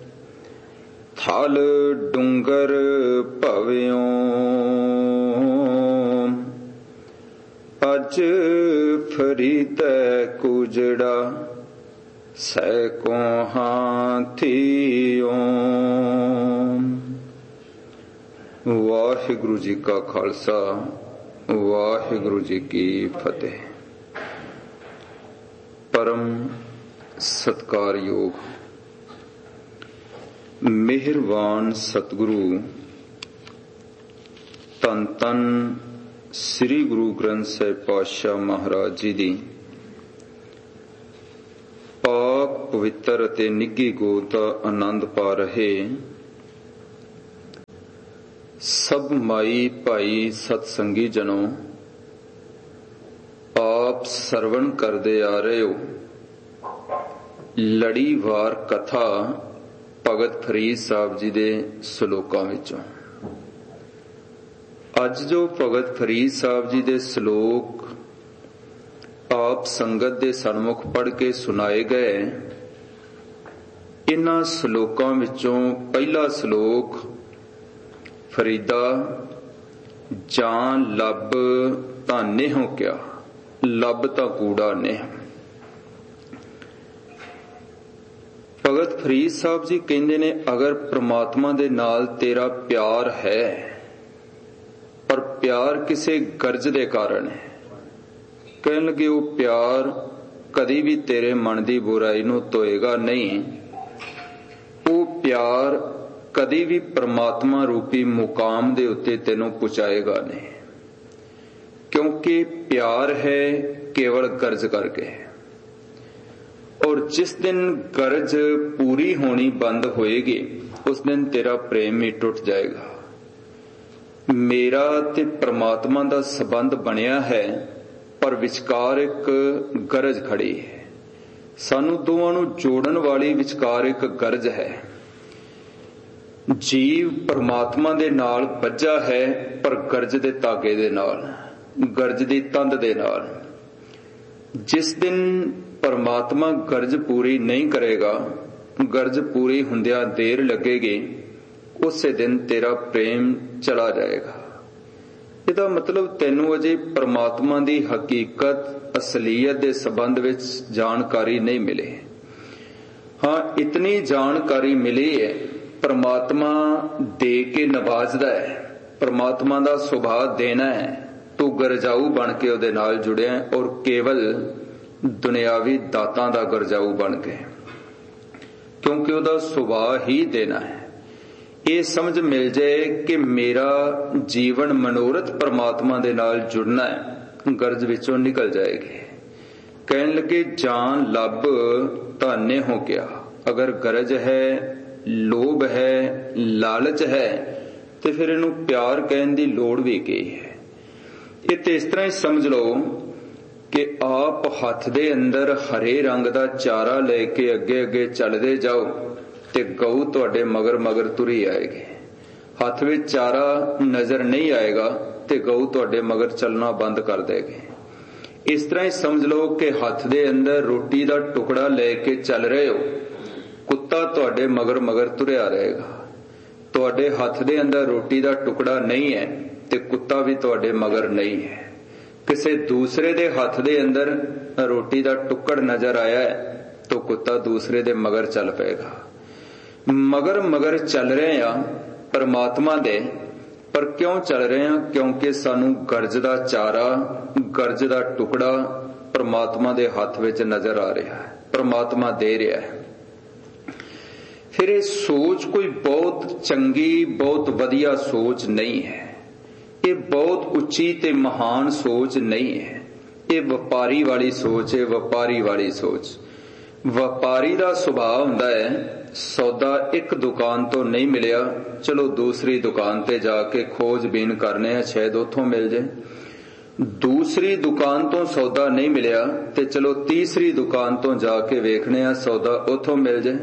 ਥਲ ਡੂੰਗਰ ਭਵਿਓ। ਅਜ ਫਰੀਦੈ ਕੁਜੜਾ, ਸੈਕੋ ਹਾਥੀਓ। ਵਾਹਿਗੁਰੂ ਜੀ ਕਾ ਖਾਲਸਾ, ਵਾਹਿਗੁਰੂ ਜੀ ਕੀ ਫਤਿਹ। ਪਰਮ ਸਤਿਕਾਰਯੋਗ ਮਿਹਰਬਾਨ ਸਤਿਗੁਰੂ ਧੰਨ ਧੰਨ ਸ੍ਰੀ ਗੁਰੂ ਗ੍ਰੰਥ ਸਾਹਿਬ ਪਾਤਸ਼ਾਹ ਮਹਾਰਾਜ ਜੀ ਦੀ ਪਾਕ ਪਵਿੱਤਰ ਅਤੇ ਨਿੱਘੀ ਗੋਦ ਦਾ ਆਨੰਦ ਪਾ ਰਹੇ ਸਭ ਮਾਈ ਭਾਈ ਸਤਸੰਗੀ ਜਨੋ, ਆਪ ਸਰਵਣ ਕਰਦੇ ਆ ਰਹੇ ਹੋ ਲੜੀਵਾਰ ਕਥਾ ਭਗਤ ਫਰੀਦ ਸਾਹਿਬ ਜੀ ਦੇ ਸ਼ਲੋਕਾਂ ਵਿੱਚੋਂ। ਅੱਜ ਜੋ ਭਗਤ ਫਰੀਦ ਸਾਹਿਬ ਜੀ ਦੇ ਸ਼ਲੋਕ ਆਪ ਸੰਗਤ ਦੇ ਸਨਮੁਖ ਪੜ੍ਹ ਕੇ ਸੁਣਾਏ ਗਏ, ਇਨ੍ਹਾਂ ਸ਼ਲੋਕਾਂ ਵਿੱਚੋਂ ਪਹਿਲਾ ਸ਼ਲੋਕ ਫਰੀਦਾ ਜਾਂ ਲੱਭ ਤਾਂ ਨੇਹੋਂ ਕਿਆ, ਲੱਭ ਤਾਂ ਕੂੜਾ ਨੇ। ਭਗਤ ਫਰੀਦ ਸਾਹਿਬ ਜੀ ਕਹਿੰਦੇ ਨੇ, ਅਗਰ ਪ੍ਰਮਾਤਮਾ ਦੇ ਨਾਲ ਤੇਰਾ ਪਿਆਰ ਹੈ, ਪਰ ਪਿਆਰ ਕਿਸੇ ਗਰਜ ਦੇ ਕਾਰਨ ਹੈ, ਕਹਿਣ ਲੱਗੇ ਉਹ ਪਿਆਰ ਕਦੀ ਵੀ ਤੇਰੇ ਮਨ ਦੀ ਬੁਰਾਈ ਨੂੰ ਧੋਏਗਾ ਨਹੀਂ। ਉਹ ਪਿਆਰ ਕਦੀ ਵੀ ਪ੍ਰਮਾਤਮਾ ਰੂਪੀ ਮੁਕਾਮ ਦੇ ਉੱਤੇ ਤੈਨੂੰ ਪਹੁੰਚਾਏਗਾ ਨਹੀਂ, ਕਿਉਂਕਿ ਪਿਆਰ ਹੈ ਕੇਵਲ ਗਰਜ ਕਰਕੇ। ਔਰ ਜਿਸ ਦਿਨ ਗਰਜ ਪੂਰੀ ਹੋਣੀ ਬੰਦ ਹੋਏਗੀ, ਉਸ ਦਿਨ ਤੇਰਾ ਪ੍ਰੇਮ ਹੀ ਟੁੱਟ ਜਾਏਗਾ। ਮੇਰਾ ਤੇ ਪ੍ਰਮਾਤਮਾ ਦਾ ਸੰਬੰਧ ਬਣਿਆ ਹੈ, ਪਰ ਵਿਚਕਾਰ ਇੱਕ ਗਰਜ ਖੜੀ ਹੈ। ਸਾਨੂੰ ਦੋਵਾਂ ਨੂੰ ਜੋੜਨ ਵਾਲੀ ਵਿਚਕਾਰ ਇੱਕ ਗਰਜ ਹੈ। ਜੀਵ ਪਰਮਾਤਮਾ ਦੇ ਨਾਲ ਬੱਝਾ ਹੈ, ਪਰ ਗਰਜ ਦੇ ਧਾਗੇ ਦੇ ਨਾਲ, ਗਰਜ ਦੀ ਤੰਦ ਦੇ ਨਾਲ। ਜਿਸ ਦਿਨ ਪਰਮਾਤਮਾ ਗਰਜ ਪੂਰੀ ਨਹੀਂ ਕਰੇਗਾ, ਗਰਜ ਪੂਰੀ ਹੁੰਦਿਆਂ ਦੇਰ ਲੱਗੇਗੀ, ਉਸੇ ਦਿਨ ਤੇਰਾ ਪ੍ਰੇਮ ਚਲਾ ਜਾਏਗਾ। ਇਹਦਾ ਮਤਲਬ ਤੈਨੂੰ ਅਜੇ ਪਰਮਾਤਮਾ ਦੀ ਹਕੀਕਤ, ਅਸਲੀਅਤ ਦੇ ਸੰਬੰਧ ਵਿੱਚ ਜਾਣਕਾਰੀ ਨਹੀਂ ਮਿਲੀ। ਹਾਂ, ਇਤਨੀ ਜਾਣਕਾਰੀ ਮਿਲੀ ਹੈ, ਪਰਮਾਤਮਾ ਦੇ ਕੇ ਨਵਾਜ਼ਦਾ ਹੈ, ਪਰਮਾਤਮਾ ਦਾ ਸੁਭਾਅ ਦੇਣਾ ਹੈ। ਤੂੰ ਗਰਜਾਊ ਬਣ ਕੇ ਉਹਦੇ ਨਾਲ ਜੁੜਿਆ, ਔਰ ਕੇਵਲ ਦੁਨਿਆਵੀ ਦਾਤਾਂ ਦਾ ਗਰਜਾਊ ਬਣ ਕੇ, ਕਿਉਂਕਿ ਉਹਦਾ ਸੁਭਾਅ ਹੀ ਦੇਣਾ ਹੈ। ਇਹ ਸਮਝ ਮਿਲ ਜਾਏ ਕਿ ਮੇਰਾ ਜੀਵਨ ਮਨੋਰਥ ਪਰਮਾਤਮਾ ਦੇ ਨਾਲ ਜੁੜਨਾ ਹੈ, ਗਰਜ ਵਿੱਚੋਂ ਨਿਕਲ ਜਾਏਗੀ। ਕਹਿਣ ਲੱਗੇ ਜਾਨ ਲੱਭ ਧਾਨੇ ਹੋ ਗਿਆ। ਅਗਰ ਗਰਜ ਹੈ, ਲੋਭ ਹੈ, ਲਾਲਚ ਹੈ, ਤੇ ਫਿਰ ਇਹਨੂੰ ਪਿਆਰ ਕਹਿਣ ਦੀ ਲੋੜ ਵੀ ਕੀ ਹੈ। ਇਹ ਤੇ ਇਸ ਤਰ੍ਹਾਂ ਹੀ ਸਮਝ ਲਓ ਕਿ ਆਪ ਹੱਥ ਦੇ ਅੰਦਰ ਹਰੇ ਰੰਗ ਦਾ ਚਾਰਾ ਲੈ ਕੇ ਅੱਗੇ ਅੱਗੇ ਚੱਲਦੇ ਜਾਓ, ਤੇ ਗਊ ਤੁਹਾਡੇ ਮਗਰ ਮਗਰ ਤੁਰੀ ਆਏਗੀ। ਹੱਥ ਵਿੱਚ ਚਾਰਾ ਨਜ਼ਰ ਨਹੀਂ ਆਏਗਾ ਤੇ ਗਊ ਤੁਹਾਡੇ ਮਗਰ ਚੱਲਣਾ ਬੰਦ ਕਰ ਦੇਗੀ। ਇਸ ਤਰ੍ਹਾਂ ਹੀ ਸਮਝ ਲਓ ਕਿ ਹੱਥ ਦੇ ਅੰਦਰ ਰੋਟੀ ਦਾ ਟੁਕੜਾ ਲੈ ਕੇ ਚੱਲ ਰਹੇ ਹੋ, ਕੁੱਤਾ ਤੁਹਾਡੇ ਮਗਰ ਮਗਰ ਤੁਰਿਆ ਰਹੇਗਾ। ਤੁਹਾਡੇ ਹੱਥ ਦੇ ਅੰਦਰ ਰੋਟੀ ਦਾ ਟੁਕੜਾ ਨਹੀਂ ਹੈ ਤੇ ਕੁੱਤਾ ਵੀ ਤੁਹਾਡੇ ਮਗਰ ਨਹੀਂ ਹੈ। ਕਿਸੇ ਦੂਸਰੇ ਦੇ ਹੱਥ ਦੇ ਅੰਦਰ ਰੋਟੀ ਦਾ ਟੁੱਕੜ ਨਜ਼ਰ ਆਇਆ ਹੈ ਤਾਂ ਕੁੱਤਾ ਦੂਸਰੇ ਦੇ ਮਗਰ ਚੱਲ ਪਏਗਾ। ਮਗਰ ਚੱਲ ਰਹੇ ਆ ਪਰਮਾਤਮਾ ਦੇ, ਪਰ ਕਿਉਂ ਚੱਲ ਰਹੇ ਆ? ਕਿਉਂਕਿ ਸਾਨੂੰ ਗਰਜ ਦਾ ਚਾਰਾ, ਗਰਜ ਦਾ ਟੁਕੜਾ ਪਰਮਾਤਮਾ ਦੇ ਹੱਥ ਵਿੱਚ ਨਜ਼ਰ ਆ ਰਿਹਾ ਹੈ, ਪਰਮਾਤਮਾ ਦੇ ਰਿਹਾ ਹੈ। ਫਿਰ ਇਹ ਸੋਚ ਕੋਈ ਬਹੁਤ ਚੰਗੀ, ਬਹੁਤ ਵਧੀਆ ਸੋਚ ਨਹੀਂ ਹੈ। ਇਹ ਬਹੁਤ ਉੱਚੀ ਤੇ ਮਹਾਨ ਸੋਚ ਨਹੀਂ ਹੈ। ਇਹ ਵਪਾਰੀ ਵਾਲੀ ਸੋਚ ਹੈ, ਵਪਾਰੀ ਵਾਲੀ ਸੋਚ। ਵਪਾਰੀ ਦਾ ਸੁਭਾਅ ਹੁੰਦਾ ਹੈ, ਸੌਦਾ ਇੱਕ ਦੁਕਾਨ ਤੋਂ ਨਹੀਂ ਮਿਲਿਆ, ਚਲੋ ਦੂਸਰੀ ਦੁਕਾਨ ਤੇ ਜਾ ਕੇ ਖੋਜਬੀਨ ਕਰਨੇ ਆ, ਸ਼ਾਇਦ ਉੱਥੋਂ ਮਿਲ ਜਾਏ। ਦੂਸਰੀ ਦੁਕਾਨ ਤੋਂ ਸੌਦਾ ਨਹੀਂ ਮਿਲਿਆ ਤੇ ਚਲੋ ਤੀਸਰੀ ਦੁਕਾਨ ਤੋਂ ਜਾ ਕੇ ਵੇਖਣੇ ਆ, ਸੌਦਾ ਉੱਥੋਂ ਮਿਲ ਜਾਏ।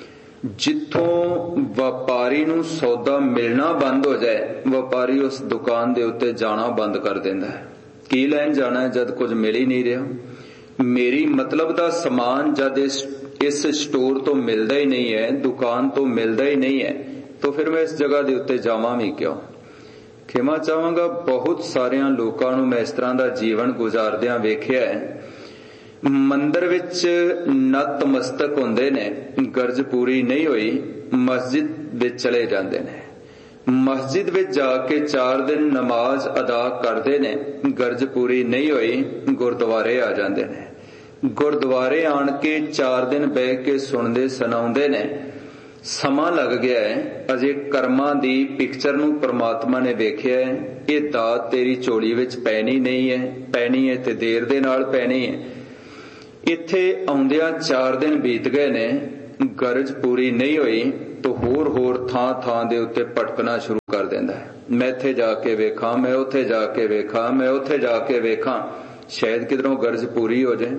ਜਿੱਥੋਂ ਵਪਾਰੀ ਨੂੰ ਸੌਦਾ ਮਿਲਣਾ ਬੰਦ ਹੋ ਜਾਏ, ਵਪਾਰੀ ਉਸ ਦੁਕਾਨ ਦੇ ਉੱਤੇ ਜਾਣਾ ਬੰਦ ਕਰ ਦਿੰਦਾ ਹੈ। ਕੀ ਲੈਣ ਜਾਣਾ ਹੈ ਜਦ ਕੁਝ ਮਿਲ ਹੀ ਨਹੀਂ ਰਿਹਾ? ਮੇਰੀ ਮਤਲਬ ਦਾ ਸਮਾਨ ਜਦ ਇਸ ਸਟੋਰ ਤੋਂ ਮਿਲਦਾ ਹੀ ਨਹੀਂ ਹੈ, ਦੁਕਾਨ ਤੋਂ ਮਿਲਦਾ ਹੀ ਨਹੀਂ ਹੈ, ਤਾਂ ਫਿਰ ਮੈਂ ਇਸ ਜਗ੍ਹਾ ਦੇ ਉੱਤੇ ਜਾਵਾਂ ਵੀ ਕਿਉਂ? ਖਿਮਾ ਚਾਹਾਂਗਾ, ਬਹੁਤ ਸਾਰਿਆਂ ਲੋਕਾਂ ਨੂੰ ਮੈਂ ਇਸ ਤਰ੍ਹਾਂ ਦਾ ਜੀਵਨ ਗੁਜ਼ਾਰਦਿਆਂ ਵੇਖਿਆ ਹੈ। ਮੰਦਰ ਵਿੱਚ ਨਤਮਸਤਕ ਹੁੰਦੇ ਨੇ, ਗਰਜ ਪੂਰੀ ਨਹੀਂ ਹੋਈ, ਮਸਜਿਦ ਵਿੱਚ ਚਲੇ ਜਾਂਦੇ ਨੇ। ਮਸਜਿਦ ਵਿੱਚ ਜਾ ਕੇ 4 ਦਿਨ ਨਮਾਜ਼ ਅਦਾ ਕਰਦੇ ਨੇ, ਗਰਜ ਪੂਰੀ ਨਹੀਂ ਹੋਈ, ਗੁਰਦੁਆਰੇ ਆ ਜਾਂਦੇ ਨੇ। ਗੁਰਦੁਆਰੇ ਆਣ ਕੇ 4 ਦਿਨ ਬਹਿ ਕੇ ਸੁਣਦੇ ਸੁਣਾਉਂਦੇ ਨੇ। ਸਮਾਂ ਲੱਗ ਗਿਆ ਹੈ, ਅਜੇ ਕਰਮਾਂ ਦੀ ਪਿਕਚਰ ਨੂੰ ਪਰਮਾਤਮਾ ਨੇ ਵੇਖਿਆ ਹੈ। ਇਹ ਦਾਤ ਤੇਰੀ ਝੋਲੀ ਵਿੱਚ ਪੈਣੀ ਨਹੀਂ ਹੈ, ਪੈਣੀ ਹੈ ਤੇ ਦੇਰ ਦੇ ਨਾਲ ਪੈਣੀ ਹੈ। ਇੱਥੇ ਆਉਂਦਿਆਂ 4 ਦਿਨ ਬੀਤ ਗਏ ਨੇ, ਗਰਜ ਪੂਰੀ ਨਹੀਂ ਹੋਈ ਤਾਂ ਹੋਰ ਥਾਂ ਦੇ ਉੱਤੇ ਭਟਕਣਾ ਸ਼ੁਰੂ ਕਰ ਦਿੰਦਾ ਹੈ। ਮੈਂ ਇੱਥੇ ਜਾ ਕੇ ਵੇਖਾਂ, ਮੈਂ ਉੱਥੇ ਜਾ ਕੇ ਵੇਖਾਂ, ਮੈਂ ਉੱਥੇ ਜਾ ਕੇ ਵੇਖਾਂ, ਸ਼ਾਇਦ ਕਿਧਰੋਂ ਗਰਜ ਪੂਰੀ ਹੋ ਜਾਏ।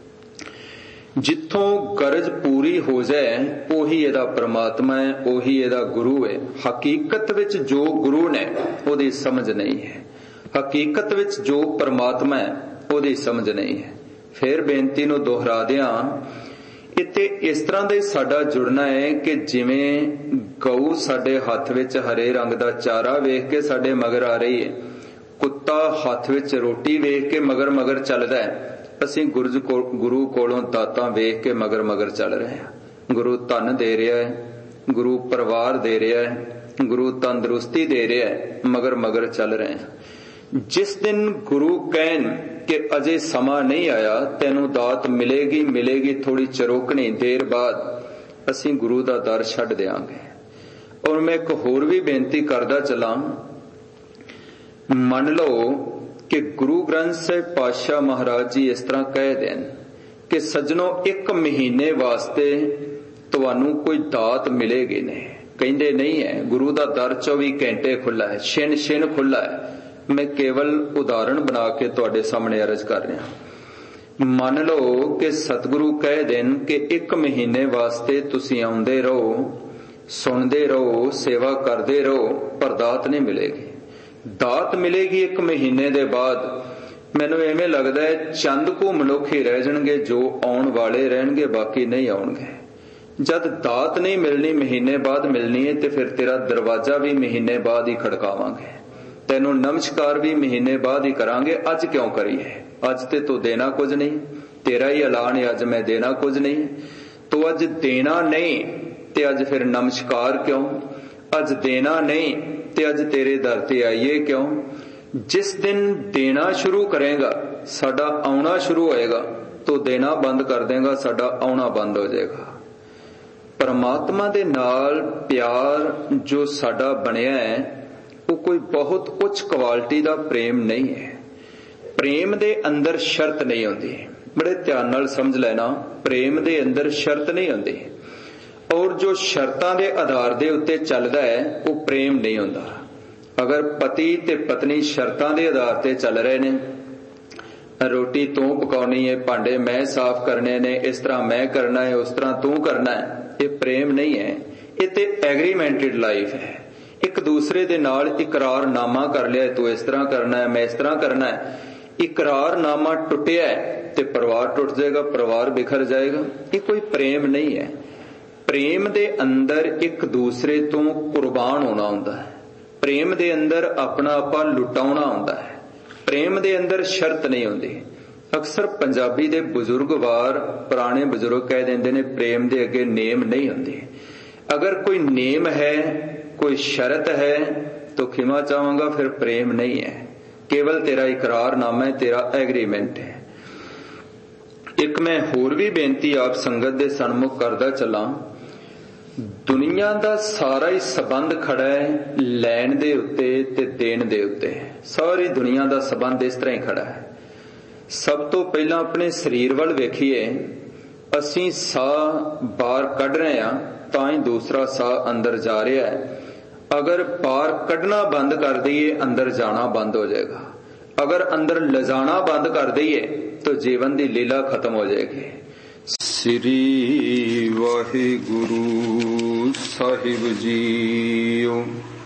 ਜਿੱਥੋਂ ਗਰਜ ਪੂਰੀ ਹੋ ਜਾਏ ਉਹੀ ਇਹਦਾ ਪਰਮਾਤਮਾ ਹੈ, ਉਹੀ ਇਹਦਾ ਗੁਰੂ ਹੈ। ਹਕੀਕਤ ਵਿੱਚ ਜੋ ਗੁਰੂ ਨੇ ਉਹਦੀ ਸਮਝ ਨਹੀਂ ਹੈ, ਹਕੀਕਤ ਵਿੱਚ ਜੋ ਪਰਮਾਤਮਾ ਹੈ ਉਹਦੀ ਸਮਝ ਨਹੀਂ ਹੈ। ਫਿਰ ਬੇਨਤੀ ਨੂੰ ਦੁਹਰਾ ਦਿਆਂ, ਇੱਥੇ ਇਸ ਤਰ੍ਹਾਂ ਦਾ ਹੀ ਸਾਡਾ ਜੁੜਨਾ ਹੈ ਕਿ ਜਿਵੇਂ ਗਊ ਸਾਡੇ ਹੱਥ ਵਿੱਚ ਹਰੇ ਰੰਗ ਦਾ ਚਾਰਾ ਵੇਖ ਕੇ ਸਾਡੇ ਮਗਰ ਆ ਰਹੀ ਹੈ, ਕੁੱਤਾ ਹੱਥ ਵਿੱਚ ਰੋਟੀ ਵੇਖ ਕੇ ਮਗਰ ਚੱਲਦਾ ਹੈ। ਅਸੀਂ ਗੁਰੂ ਕੋਲੋਂ ਦਾਤਾਂ ਵੇਖ ਕੇ ਮਗਰ ਚੱਲ ਰਹੇ ਹਾਂ। ਗੁਰੂ ਧਨ ਦੇ ਰਿਹਾ ਹੈ, ਗੁਰੂ ਪਰਿਵਾਰ ਦੇ ਰਿਹਾ ਹੈ, ਗੁਰੂ ਤੰਦਰੁਸਤੀ ਦੇ ਰਿਹਾ ਹੈ, ਮਗਰ ਚੱਲ ਰਹੇ ਹਾਂ। ਜਿਸ ਦਿਨ ਗੁਰੂ ਕਹਿਣ ਕਿ ਅਜੇ ਸਮਾਂ ਨਹੀਂ ਆਇਆ, ਤੈਨੂੰ ਦਾਤ ਮਿਲੇਗੀ ਥੋੜੀ ਚਰੋਕਣੀ ਦੇਰ ਬਾਅਦ, ਅਸੀਂ ਗੁਰੂ ਦਾ ਦਰ ਛੱਡ ਦਿਆਂਗੇ। ਔਰ ਮੈਂ ਇੱਕ ਹੋਰ ਵੀ ਬੇਨਤੀ ਕਰਦਾ ਚਲਾਂ, ਮੰਨ ਲਓ ਕਿ ਗੁਰੂ ਗ੍ਰੰਥ ਸਾਹਿਬ ਪਾਤਸ਼ਾਹ ਮਹਾਰਾਜ ਜੀ ਇਸ ਤਰ੍ਹਾਂ ਕਹਿ ਦੇਣ ਕਿ ਸੱਜਣੋ 1 ਮਹੀਨੇ ਵਾਸਤੇ ਤੁਹਾਨੂੰ ਕੋਈ ਦਾਤ ਮਿਲੇਗੀ ਨਹੀਂ। ਕਹਿੰਦੇ ਨਹੀਂ ਹੈ, ਗੁਰੂ ਦਾ ਦਰ 24 ਘੰਟੇ ਖੁੱਲਾ ਹੈ, ਛਿਨ ਖੁੱਲਾ ਹੈ। ਮੈਂ ਕੇਵਲ ਉਦਾਹਰਣ ਬਣਾ ਕੇ ਤੁਹਾਡੇ ਸਾਹਮਣੇ ਅਰਜ਼ ਕਰ ਰਿਹਾ। ਮੰਨ ਲਓ ਕਿ ਸਤਿਗੁਰੂ ਕਹਿ ਦੇਣ ਕਿ 1 ਮਹੀਨੇ ਵਾਸਤੇ ਤੁਸੀਂ ਆਉਂਦੇ ਰਹੋ, ਸੁਣਦੇ ਰਹੋ, ਸੇਵਾ ਕਰਦੇ ਰਹੋ, ਪਰ ਦਾਤ ਨਹੀਂ ਮਿਲੇਗੀ। ਦਾਤ ਮਿਲੇਗੀ 1 ਮਹੀਨੇ ਦੇ ਬਾਅਦ। ਮੈਨੂੰ ਐਵੇਂ ਲੱਗਦਾ ਹੈ ਚੰਦ ਕੁ ਮਨੁੱਖ ਹੀ ਰਹਿ ਜਾਣਗੇ ਜੋ ਆਉਣ ਵਾਲੇ ਰਹਿਣਗੇ, ਬਾਕੀ ਨਹੀਂ ਆਉਣਗੇ। ਜਦ ਦਾਤ ਨਹੀਂ ਮਿਲਣੀ, ਮਹੀਨੇ ਬਾਅਦ ਮਿਲਣੀ ਹੈ, ਤੇ ਫਿਰ ਤੇਰਾ ਦਰਵਾਜ਼ਾ ਵੀ ਮਹੀਨੇ ਬਾਅਦ ਹੀ ਖੜਕਾਵਾਂਗੇ, ਤੈਨੂੰ ਨਮਸਕਾਰ ਵੀ ਮਹੀਨੇ ਬਾਅਦ ਹੀ ਕਰਾਂਗੇ। ਅੱਜ ਕਿਉਂ ਕਰੀਏ? ਅੱਜ ਤੇ ਤੂੰ ਦੇਣਾ ਕੁਝ ਨਹੀਂ, ਤੇਰਾ ਹੀ ਐਲਾਨ ਹੈ ਅੱਜ ਮੈਂ ਦੇਣਾ ਕੁਝ ਨਹੀਂ। ਤੂੰ ਅੱਜ ਦੇਣਾ ਨਹੀਂ ਤੇ ਅੱਜ ਫਿਰ ਨਮਸਕਾਰ ਕਿਉਂ? ਅੱਜ ਦੇਣਾ ਨਹੀਂ ਤੇ ਅੱਜ ਤੇਰੇ ਦਰ ਤੇ ਆਈਏ ਕਿਉਂ? ਜਿਸ ਦਿਨ ਦੇਣਾ ਸ਼ੁਰੂ ਕਰੇਗਾ, ਸਾਡਾ ਆਉਣਾ ਸ਼ੁਰੂ ਹੋਏਗਾ, ਤੂੰ ਦੇਣਾ ਬੰਦ ਕਰ ਦੇਗਾ, ਸਾਡਾ ਆਉਣਾ ਬੰਦ ਹੋ ਜਾਏਗਾ। ਪਰਮਾਤਮਾ ਦੇ ਨਾਲ ਪਿਆਰ ਜੋ ਸਾਡਾ ਬਣਿਆ ਹੈ, ਉਹ ਕੋਈ ਬਹੁਤ ਉੱਚ ਕੁਆਲਿਟੀ ਦਾ ਪ੍ਰੇਮ ਨਹੀਂ ਹੈ। ਪ੍ਰੇਮ ਦੇ ਅੰਦਰ ਸ਼ਰਤ ਨਹੀਂ ਹੁੰਦੀ। ਬੜੇ ਧਿਆਨ ਨਾਲ ਸਮਝ ਲੈਣਾ, ਪ੍ਰੇਮ ਦੇ ਅੰਦਰ ਸ਼ਰਤ ਨਹੀਂ ਹੁੰਦੀ। ਔਰ ਜੋ ਸ਼ਰਤਾਂ ਦੇ ਆਧਾਰ ਦੇ ਉੱਤੇ ਚੱਲਦਾ ਹੈ, ਉਹ ਪ੍ਰੇਮ ਨਹੀਂ ਹੁੰਦਾ। ਅਗਰ ਪਤੀ ਤੇ ਪਤਨੀ ਸ਼ਰਤਾਂ ਦੇ ਆਧਾਰ ਤੇ ਚੱਲ ਰਹੇ ਨੇ, ਰੋਟੀ ਤੂੰ ਪਕਾਉਣੀ ਹੈ, ਭਾਂਡੇ ਮੈਂ ਸਾਫ਼ ਕਰਨੇ ਨੇ, ਇਸ ਤਰ੍ਹਾਂ ਮੈਂ ਕਰਨਾ ਹੈ, ਉਸ ਤਰ੍ਹਾਂ ਤੂੰ ਕਰਨਾ ਹੈ, ਇਹ ਪ੍ਰੇਮ ਨਹੀਂ ਹੈ। ਇਹ ਤੇ ਐਗਰੀਮੈਂਟਡ ਲਾਈਫ ਹੈ। ਇੱਕ ਦੂਸਰੇ ਦੇ ਨਾਲ ਇਕਰਾਰਨਾਮਾ ਕਰ ਲਿਆ, ਤੂੰ ਇਸ ਤਰ੍ਹਾਂ ਕਰਨਾ ਹੈ, ਮੈਂ ਇਸ ਤਰ੍ਹਾਂ ਕਰਨਾ ਹੈ। ਇਕਰਾਰਨਾਮਾ ਟੁੱਟਿਆ ਤੇ ਪਰਿਵਾਰ ਟੁੱਟ ਜਾਏਗਾ, ਪਰਿਵਾਰ ਬਿਖਰ ਜਾਏਗਾ। ਇਹ ਕੋਈ ਪ੍ਰੇਮ ਨਹੀਂ ਹੈ। ਪ੍ਰੇਮ ਦੇ ਅੰਦਰ ਇੱਕ ਦੂਸਰੇ ਤੋਂ ਕੁਰਬਾਨ ਹੋਣਾ ਹੁੰਦਾ ਹੈ। ਪ੍ਰੇਮ ਦੇ ਅੰਦਰ ਆਪਣਾ ਆਪਾ ਲੁਟਾਉਣਾ ਹੁੰਦਾ ਹੈ। ਪ੍ਰੇਮ ਦੇ ਅੰਦਰ ਸ਼ਰਤ ਨਹੀਂ ਹੁੰਦੀ। ਅਕਸਰ ਪੰਜਾਬੀ ਦੇ ਬਜ਼ੁਰਗਵਾਰ ਪੁਰਾਣੇ ਬਜ਼ੁਰਗ ਕਹਿ ਦਿੰਦੇ ਨੇ ਪ੍ਰੇਮ ਦੇ ਅੱਗੇ ਨੇਮ ਨਹੀਂ ਹੁੰਦੇ। ਅਗਰ ਕੋਈ ਨੇਮ ਹੈ, ਕੋਈ ਸ਼ਰਤ ਹੈ ਤਾਂ ਖਿਮਾ ਚਾਹਾਂਗਾ, ਫਿਰ ਪ੍ਰੇਮ ਨਹੀਂ ਹੈ, ਕੇਵਲ ਤੇਰਾ ਇਕਰਾਰਨਾਮਾ ਹੈ, ਤੇਰਾ ਐਗਰੀਮੈਂਟ ਹੈ। ਇੱਕ ਮੈਂ ਹੋਰ ਵੀ ਬੇਨਤੀ ਆਪ ਸੰਗਤ ਦੇ ਸਨਮੁਖ ਕਰਦਾ ਚੱਲਾਂ। ਦੁਨੀਆ ਦਾ ਸਾਰਾ ਹੀ ਸਬੰਧ ਖੜਾ ਹੈ ਲੈਣ ਦੇ ਉੱਤੇ ਤੇ ਦੇਣ ਦੇ ਉੱਤੇ। ਸਾਰੀ ਦੁਨੀਆ ਦਾ ਸਬੰਧ ਇਸ ਤਰ੍ਹਾਂ ਹੀ ਖੜਾ ਹੈ। ਸਭ ਤੋਂ ਪਹਿਲਾਂ ਆਪਣੇ ਸਰੀਰ ਵੱਲ ਵੇਖੀਏ। ਅਸੀਂ ਸਾਹ ਬਾਹਰ ਕੱਢ ਰਹੇ ਹਾਂ ਤਾਂ ਹੀ ਦੂਸਰਾ ਸਾਹ ਅੰਦਰ ਜਾ ਰਿਹਾ ਹੈ। ਅਗਰ ਬਾਹਰ ਕੱਢਣਾ ਬੰਦ ਕਰ ਦਈਏ ਅੰਦਰ ਜਾਣਾ ਬੰਦ ਹੋ ਜਾਏਗਾ। ਅਗਰ ਅੰਦਰ ਲਿਜਾਣਾ ਬੰਦ ਕਰ ਦਈਏ ਤਾਂ ਜੀਵਨ ਦੀ ਲੀਲਾ ਖਤਮ ਹੋ ਜਾਏਗੀ। ਸ੍ਰੀ ਵਾਹਿਗੁਰੂ ਸਾਹਿਬ ਜੀਓ।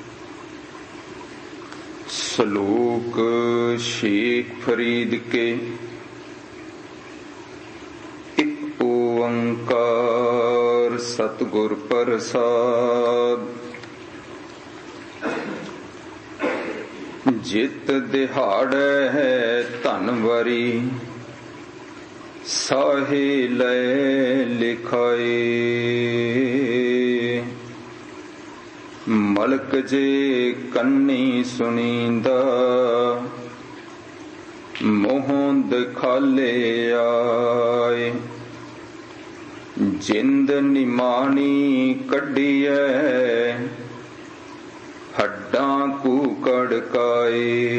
ਸ਼ਲੋਕ ਸ਼ੇਖ ਫਰੀਦ ਕੇ। ਇੱਕ ਓੰਕਾਰ ਸਤਿਗੁਰ ਪ੍ਰਸਾਦ। ਜਿਤ ਦਿਹਾੜੈ ਹੈ ਧਨਵਰੀ ਸਾਹੇ ਲੈ ਲਿਖਾਏ। ਮਲਕ ਜੇ ਕੰਨੀ ਸੁਣੀਂਦਾ ਮੂੰਹੋਂ ਦਿਖਾਲੇ ਆਏ। ਜਿੰਦ ਨਿਮਾਣੀ ਕੱਢੀਐ ਹੱਡਾਂ ਕੂਕੜ ਕਾਏ।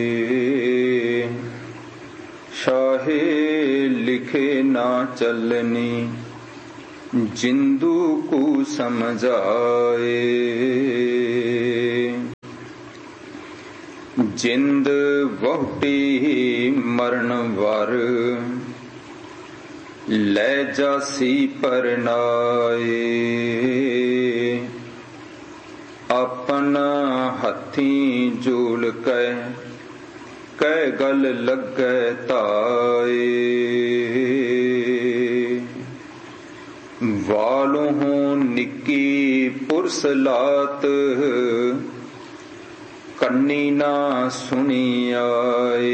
ਸ਼ਾਹੇ ਲਿਖੇ ਨਾ ਚੱਲਨੀ ਜਿੰਦੂ ਕੂ ਸਮਝਾਏ। ਜਿੰਦ ਵਹੁਟੀ ਮਰਨ ਵਰ ਲੈ ਜਾਸੀ ਪਰਨਾਏ। ਆਪਣਾ ਹੱਥੀਂ ਜੂਲ ਕੈ ਗਲ ਲੱਗੈ ਧਾਏ। ਵਾਲੋਂ ਨਿੱਕੀ ਪੁਰਸ ਲਾਤ ਕੰਨੀ ਨਾ ਸੁਣੀ ਆਏ।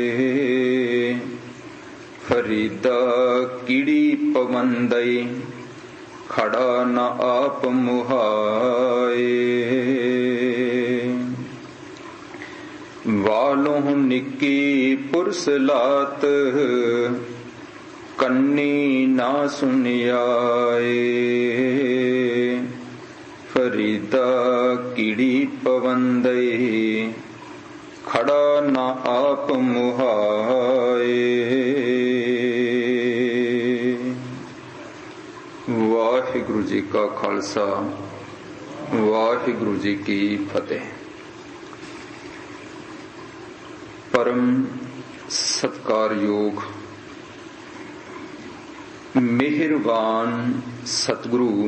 ਫਰੀਦਾ ਕੀੜੀ ਪਵੰਦਈ ਖੜਾ ਨਾ ਆਪ ਮੁਹਾਏ। ਵਾਲੋਂ ਨਿੱਕੀ ਪੁਰਸ ਲਾਤ ਕੰਨੀ ਨਾ ਸੁਣਿਆਏ। ਫਰੀਦਾ ਕੀੜੀ ਪਵੰਦਈ ਖੜਾ ਨਾ ਆਪ ਮੁਹਾਏ। ਵਾਹਿਗੁਰੂ ਜੀ ਕਾ ਖਾਲਸਾ ਵਾਹਿਗੁਰੂ ਜੀ ਕੀ ਫਤਿਹ। ਪਰਮ ਸਤਿਕਾਰਯੋਗ ਮਿਹਰਬਾਨ ਸਤਿਗੁਰੂ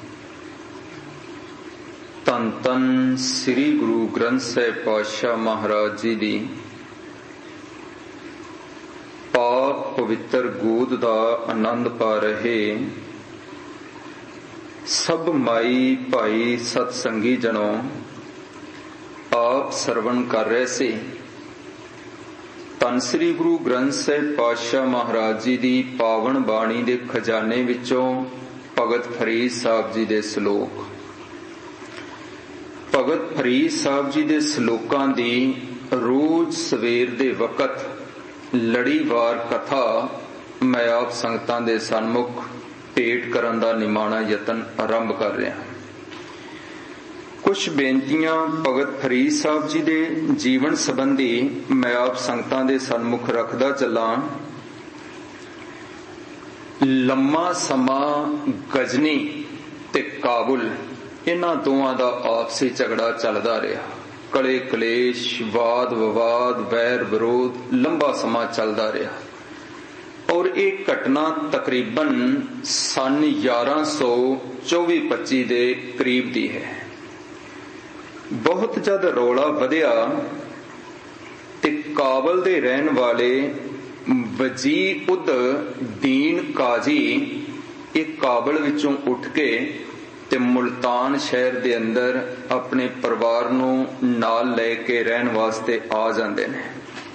ਧੰਨ ਧੰਨ ਸ੍ਰੀ ਗੁਰੂ ਗ੍ਰੰਥ ਸਾਹਿਬ ਪਾਤਸ਼ਾਹ ਮਹਾਰਾਜ ਜੀ ਦੀ ਪਾਕ ਪਵਿੱਤਰ ਗੋਦ ਦਾ ਆਨੰਦ ਪਾ ਰਹੇ ਸਭ ਮਾਈ ਭਾਈ ਸਤਸੰਗੀ ਜਨੋ ਆਪ ਸਰਵਣ ਕਰ ਰਹੇ ਸੀ। ਧੰਨ ਸ੍ਰੀ ਗੁਰੂ ਗ੍ਰੰਥ ਸਾਹਿਬ ਪਾਤਸ਼ਾਹ ਮਹਾਰਾਜ ਜੀ ਦੀ ਪਾਵਨ ਬਾਣੀ ਦੇ ਖਜ਼ਾਨੇ ਵਿੱਚੋਂ ਭਗਤ ਫਰੀਦ ਸਾਹਿਬ ਜੀ ਦੇ ਸ਼ਲੋਕ। ਭਗਤ ਫਰੀਦ ਸਾਹਿਬ ਜੀ ਦੇ ਸ਼ਲੋਕਾਂ ਦੀ ਰੋਜ਼ ਸਵੇਰ ਦੇ ਵਕਤ ਲੜੀਵਾਰ ਕਥਾ ਮੈਂ ਆਪ ਸੰਗਤਾਂ ਦੇ ਸਨਮੁਖ ਭੇਟ ਕਰਨ ਦਾ ਨਿਮਾਣਾ ਯਤਨ ਆਰੰਭ ਕਰ ਰਿਹਾ। ਕੁਝ ਬੇਨਤੀਆਂ ਭਗਤ ਫਰੀਦ ਸਾਹਿਬ ਜੀ ਦੇ ਜੀਵਨ ਸੰਬੰਧੀ ਮੈਂ ਆਪ ਸੰਗਤਾਂ ਦੇ ਸਨਮੁਖ ਰੱਖਦਾ ਚੱਲਾਂ। ਲੰਮਾ ਸਮਾਂ ਗਜ਼ਨੀ ਤੇ ਕਾਬੁਲ ਇਹਨਾਂ ਦੋਵਾਂ ਦਾ ਆਪਸੀ ਝਗੜਾ ਚੱਲਦਾ ਰਿਹਾ। ਕਲੇ ਕਲੇਸ਼, ਵਾਦ ਵਿਵਾਦ, ਵੈਰ ਵਿਰੋਧ ਲੰਬਾ ਸਮਾਂ ਚੱਲਦਾ ਰਿਹਾ ਔਰ ਇਹ ਘਟਨਾ ਤਕਰੀਬਨ ਸਨ 1124-25 ਦੇ ਕਰੀਬ ਦੀ ਹੈ। ਬਹੁਤ ਜਦ ਰੌਲਾ ਵਧਿਆ ਤੇ ਕਾਬਲ ਦੇ ਰਹਿਣ ਵਾਲੇ ਵਜ਼ੀਰ ਉਦ ਦੀਨ ਕਾਜ਼ੀ ਇਹ ਕਾਬਲ ਵਿੱਚੋਂ ਉੱਠ ਕੇ ਤੇ ਮੁਲਤਾਨ ਸ਼ਹਿਰ ਦੇ ਅੰਦਰ ਆਪਣੇ ਪਰਿਵਾਰ ਨੂੰ ਨਾਲ ਲੈ ਕੇ ਰਹਿਣ ਵਾਸਤੇ ਆ ਜਾਂਦੇ ਨੇ।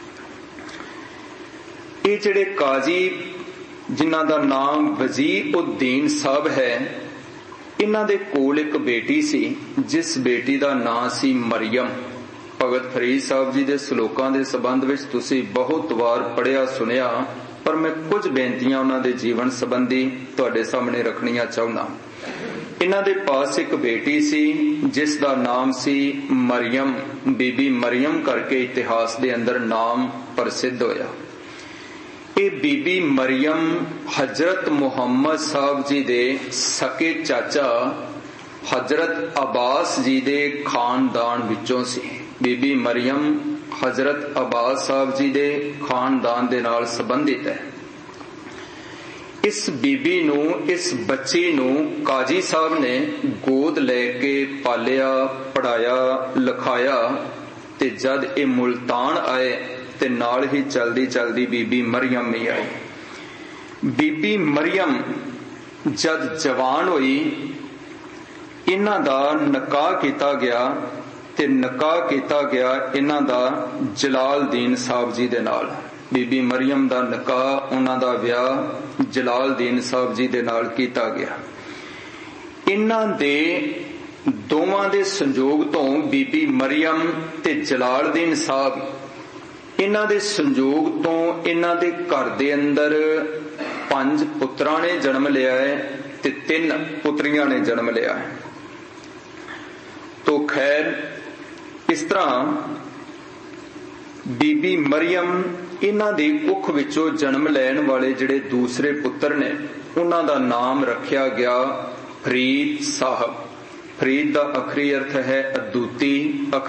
ਇਹ ਜਿਹੜੇ ਕਾਜ਼ੀ ਜਿਨ੍ਹਾਂ ਦਾ ਨਾਮ ਵਜ਼ੀਰ-ਉਦ-ਦੀਨ ਸਾਹਿਬ ਹੈ, ਇਹਨਾਂ ਦੇ ਕੋਲ ਇੱਕ ਬੇਟੀ ਸੀ ਜਿਸ ਬੇਟੀ ਦਾ ਨਾਂ ਸੀ ਮਰੀਮ। ਭਗਤ ਫਰੀਦ ਸਾਹਿਬ ਜੀ ਦੇ ਸ਼ਲੋਕਾਂ ਦੇ ਸੰਬੰਧ ਵਿੱਚ ਤੁਸੀਂ ਬਹੁਤ ਵਾਰ ਪੜ੍ਹਿਆ ਸੁਣਿਆ, ਪਰ ਮੈਂ ਕੁਝ ਬੇਨਤੀਆਂ ਉਹਨਾਂ ਦੇ ਜੀਵਨ ਸੰਬੰਧੀ ਤੁਹਾਡੇ ਸਾਹਮਣੇ ਰੱਖਣੀਆਂ ਚਾਹੁੰਦਾ। ਇਹਨਾਂ ਦੇ ਪਾਸ ਇੱਕ ਬੇਟੀ ਸੀ ਜਿਸ ਦਾ ਨਾਮ ਸੀ ਮਰੀਮ। ਬੀਬੀ ਮਰੀਮ ਕਰਕੇ ਇਤਿਹਾਸ ਦੇ ਅੰਦਰ ਨਾਮ ਪ੍ਰਸਿੱਧ ਹੋਇਆ। ਇਹ ਬੀਬੀ ਮਰੀਮ ਹਜ਼ਰਤ ਮੁਹੰਮਦ ਸਾਹਿਬ ਜੀ ਦੇ ਸਕੇ ਚਾਚਾ ਹਜ਼ਰਤ ਅਬਾਸ ਜੀ ਦੇ ਖਾਨਦਾਨ ਵਿੱਚੋਂ ਸੀ। ਬੀਬੀ ਮਰੀਮ ਹਜ਼ਰਤ ਅਬਾਸ ਸਾਹਿਬ ਜੀ ਦੇ ਖਾਨਦਾਨ ਦੇ ਨਾਲ ਸੰਬੰਧਿਤ ਹੈ। ਇਸ ਬੀਬੀ ਨੂੰ, ਇਸ ਬੱਚੀ ਨੂੰ ਕਾਜ਼ੀ ਸਾਹਿਬ ਨੇ ਗੋਦ ਲੈ ਕੇ ਪਾਲਿਆ, ਪੜਾਇਆ, ਲਿਖਾਇਆ ਤੇ ਜਦ ਇਹ ਮੁਲਤਾਨ ਆਏ ਤੇ ਨਾਲ ਹੀ ਚਲਦੀ ਚਲਦੀ ਬੀਬੀ ਮਰੀਮ ਵੀ ਆਈ। ਬੀਬੀ ਮਰੀਮ ਜਦ ਜਵਾਨ ਹੋਈ, ਇਹਨਾਂ ਦਾ ਨਿਕਾਹ ਕੀਤਾ ਗਿਆ ਤੇ ਨਿਕਾਹ ਕੀਤਾ ਗਿਆ ਇਹਨਾਂ ਦਾ ਜਲਾਲਦੀਨ ਸਾਹਿਬ ਜੀ ਦੇ ਨਾਲ। ਬੀਬੀ ਮਰੀਮ ਦਾ ਨਿਕਾਹ, ਉਹਨਾਂ ਦਾ ਵਿਆਹ ਜਲਾਲਦੀਨ ਸਾਹਿਬ ਜੀ ਦੇ ਨਾਲ ਕੀਤਾ ਗਿਆ। ਇਹਨਾਂ ਦੇ ਦੋਵਾਂ ਦੇ ਸੰਜੋਗ ਤੋਂ ਬੀਬੀ ਮਰੀਮ ਤੇ ਜਲਾਲਦੀਨ ਸਾਹਿਬ, ਇਹਨਾਂ ਦੇ ਸੰਜੋਗ ਤੋਂ ਇਹਨਾਂ ਦੇ ਘਰ ਦੇ ਅੰਦਰ 5 ਪੁੱਤਰਾਂ ਨੇ ਜਨਮ ਲਿਆ ਹੈ ਤੇ 3 ਪੁੱਤਰੀਆਂ ਨੇ ਜਨਮ ਲਿਆ ਹੈ। ਤੋ ਖੈਰ ਇਸ ਤਰ੍ਹਾਂ ਬੀਬੀ ਮਰੀਮ, ਇਹਨਾਂ ਦੀ ਕੁੱਖ ਵਿੱਚੋਂ ਜਨਮ ਲੈਣ ਵਾਲੇ ਜਿਹੜੇ ਦੂਸਰੇ ਪੁੱਤਰ ਨੇ, ਉਹਨਾਂ ਦਾ ਨਾਮ ਰੱਖਿਆ ਗਿਆ ਫਰੀਦ ਸਾਹਿਬ। ਫਰੀਦ ਦਾ ਅਖਰੀ ਅਰਥ ਹੈ ਅਦੁੱਤੀ।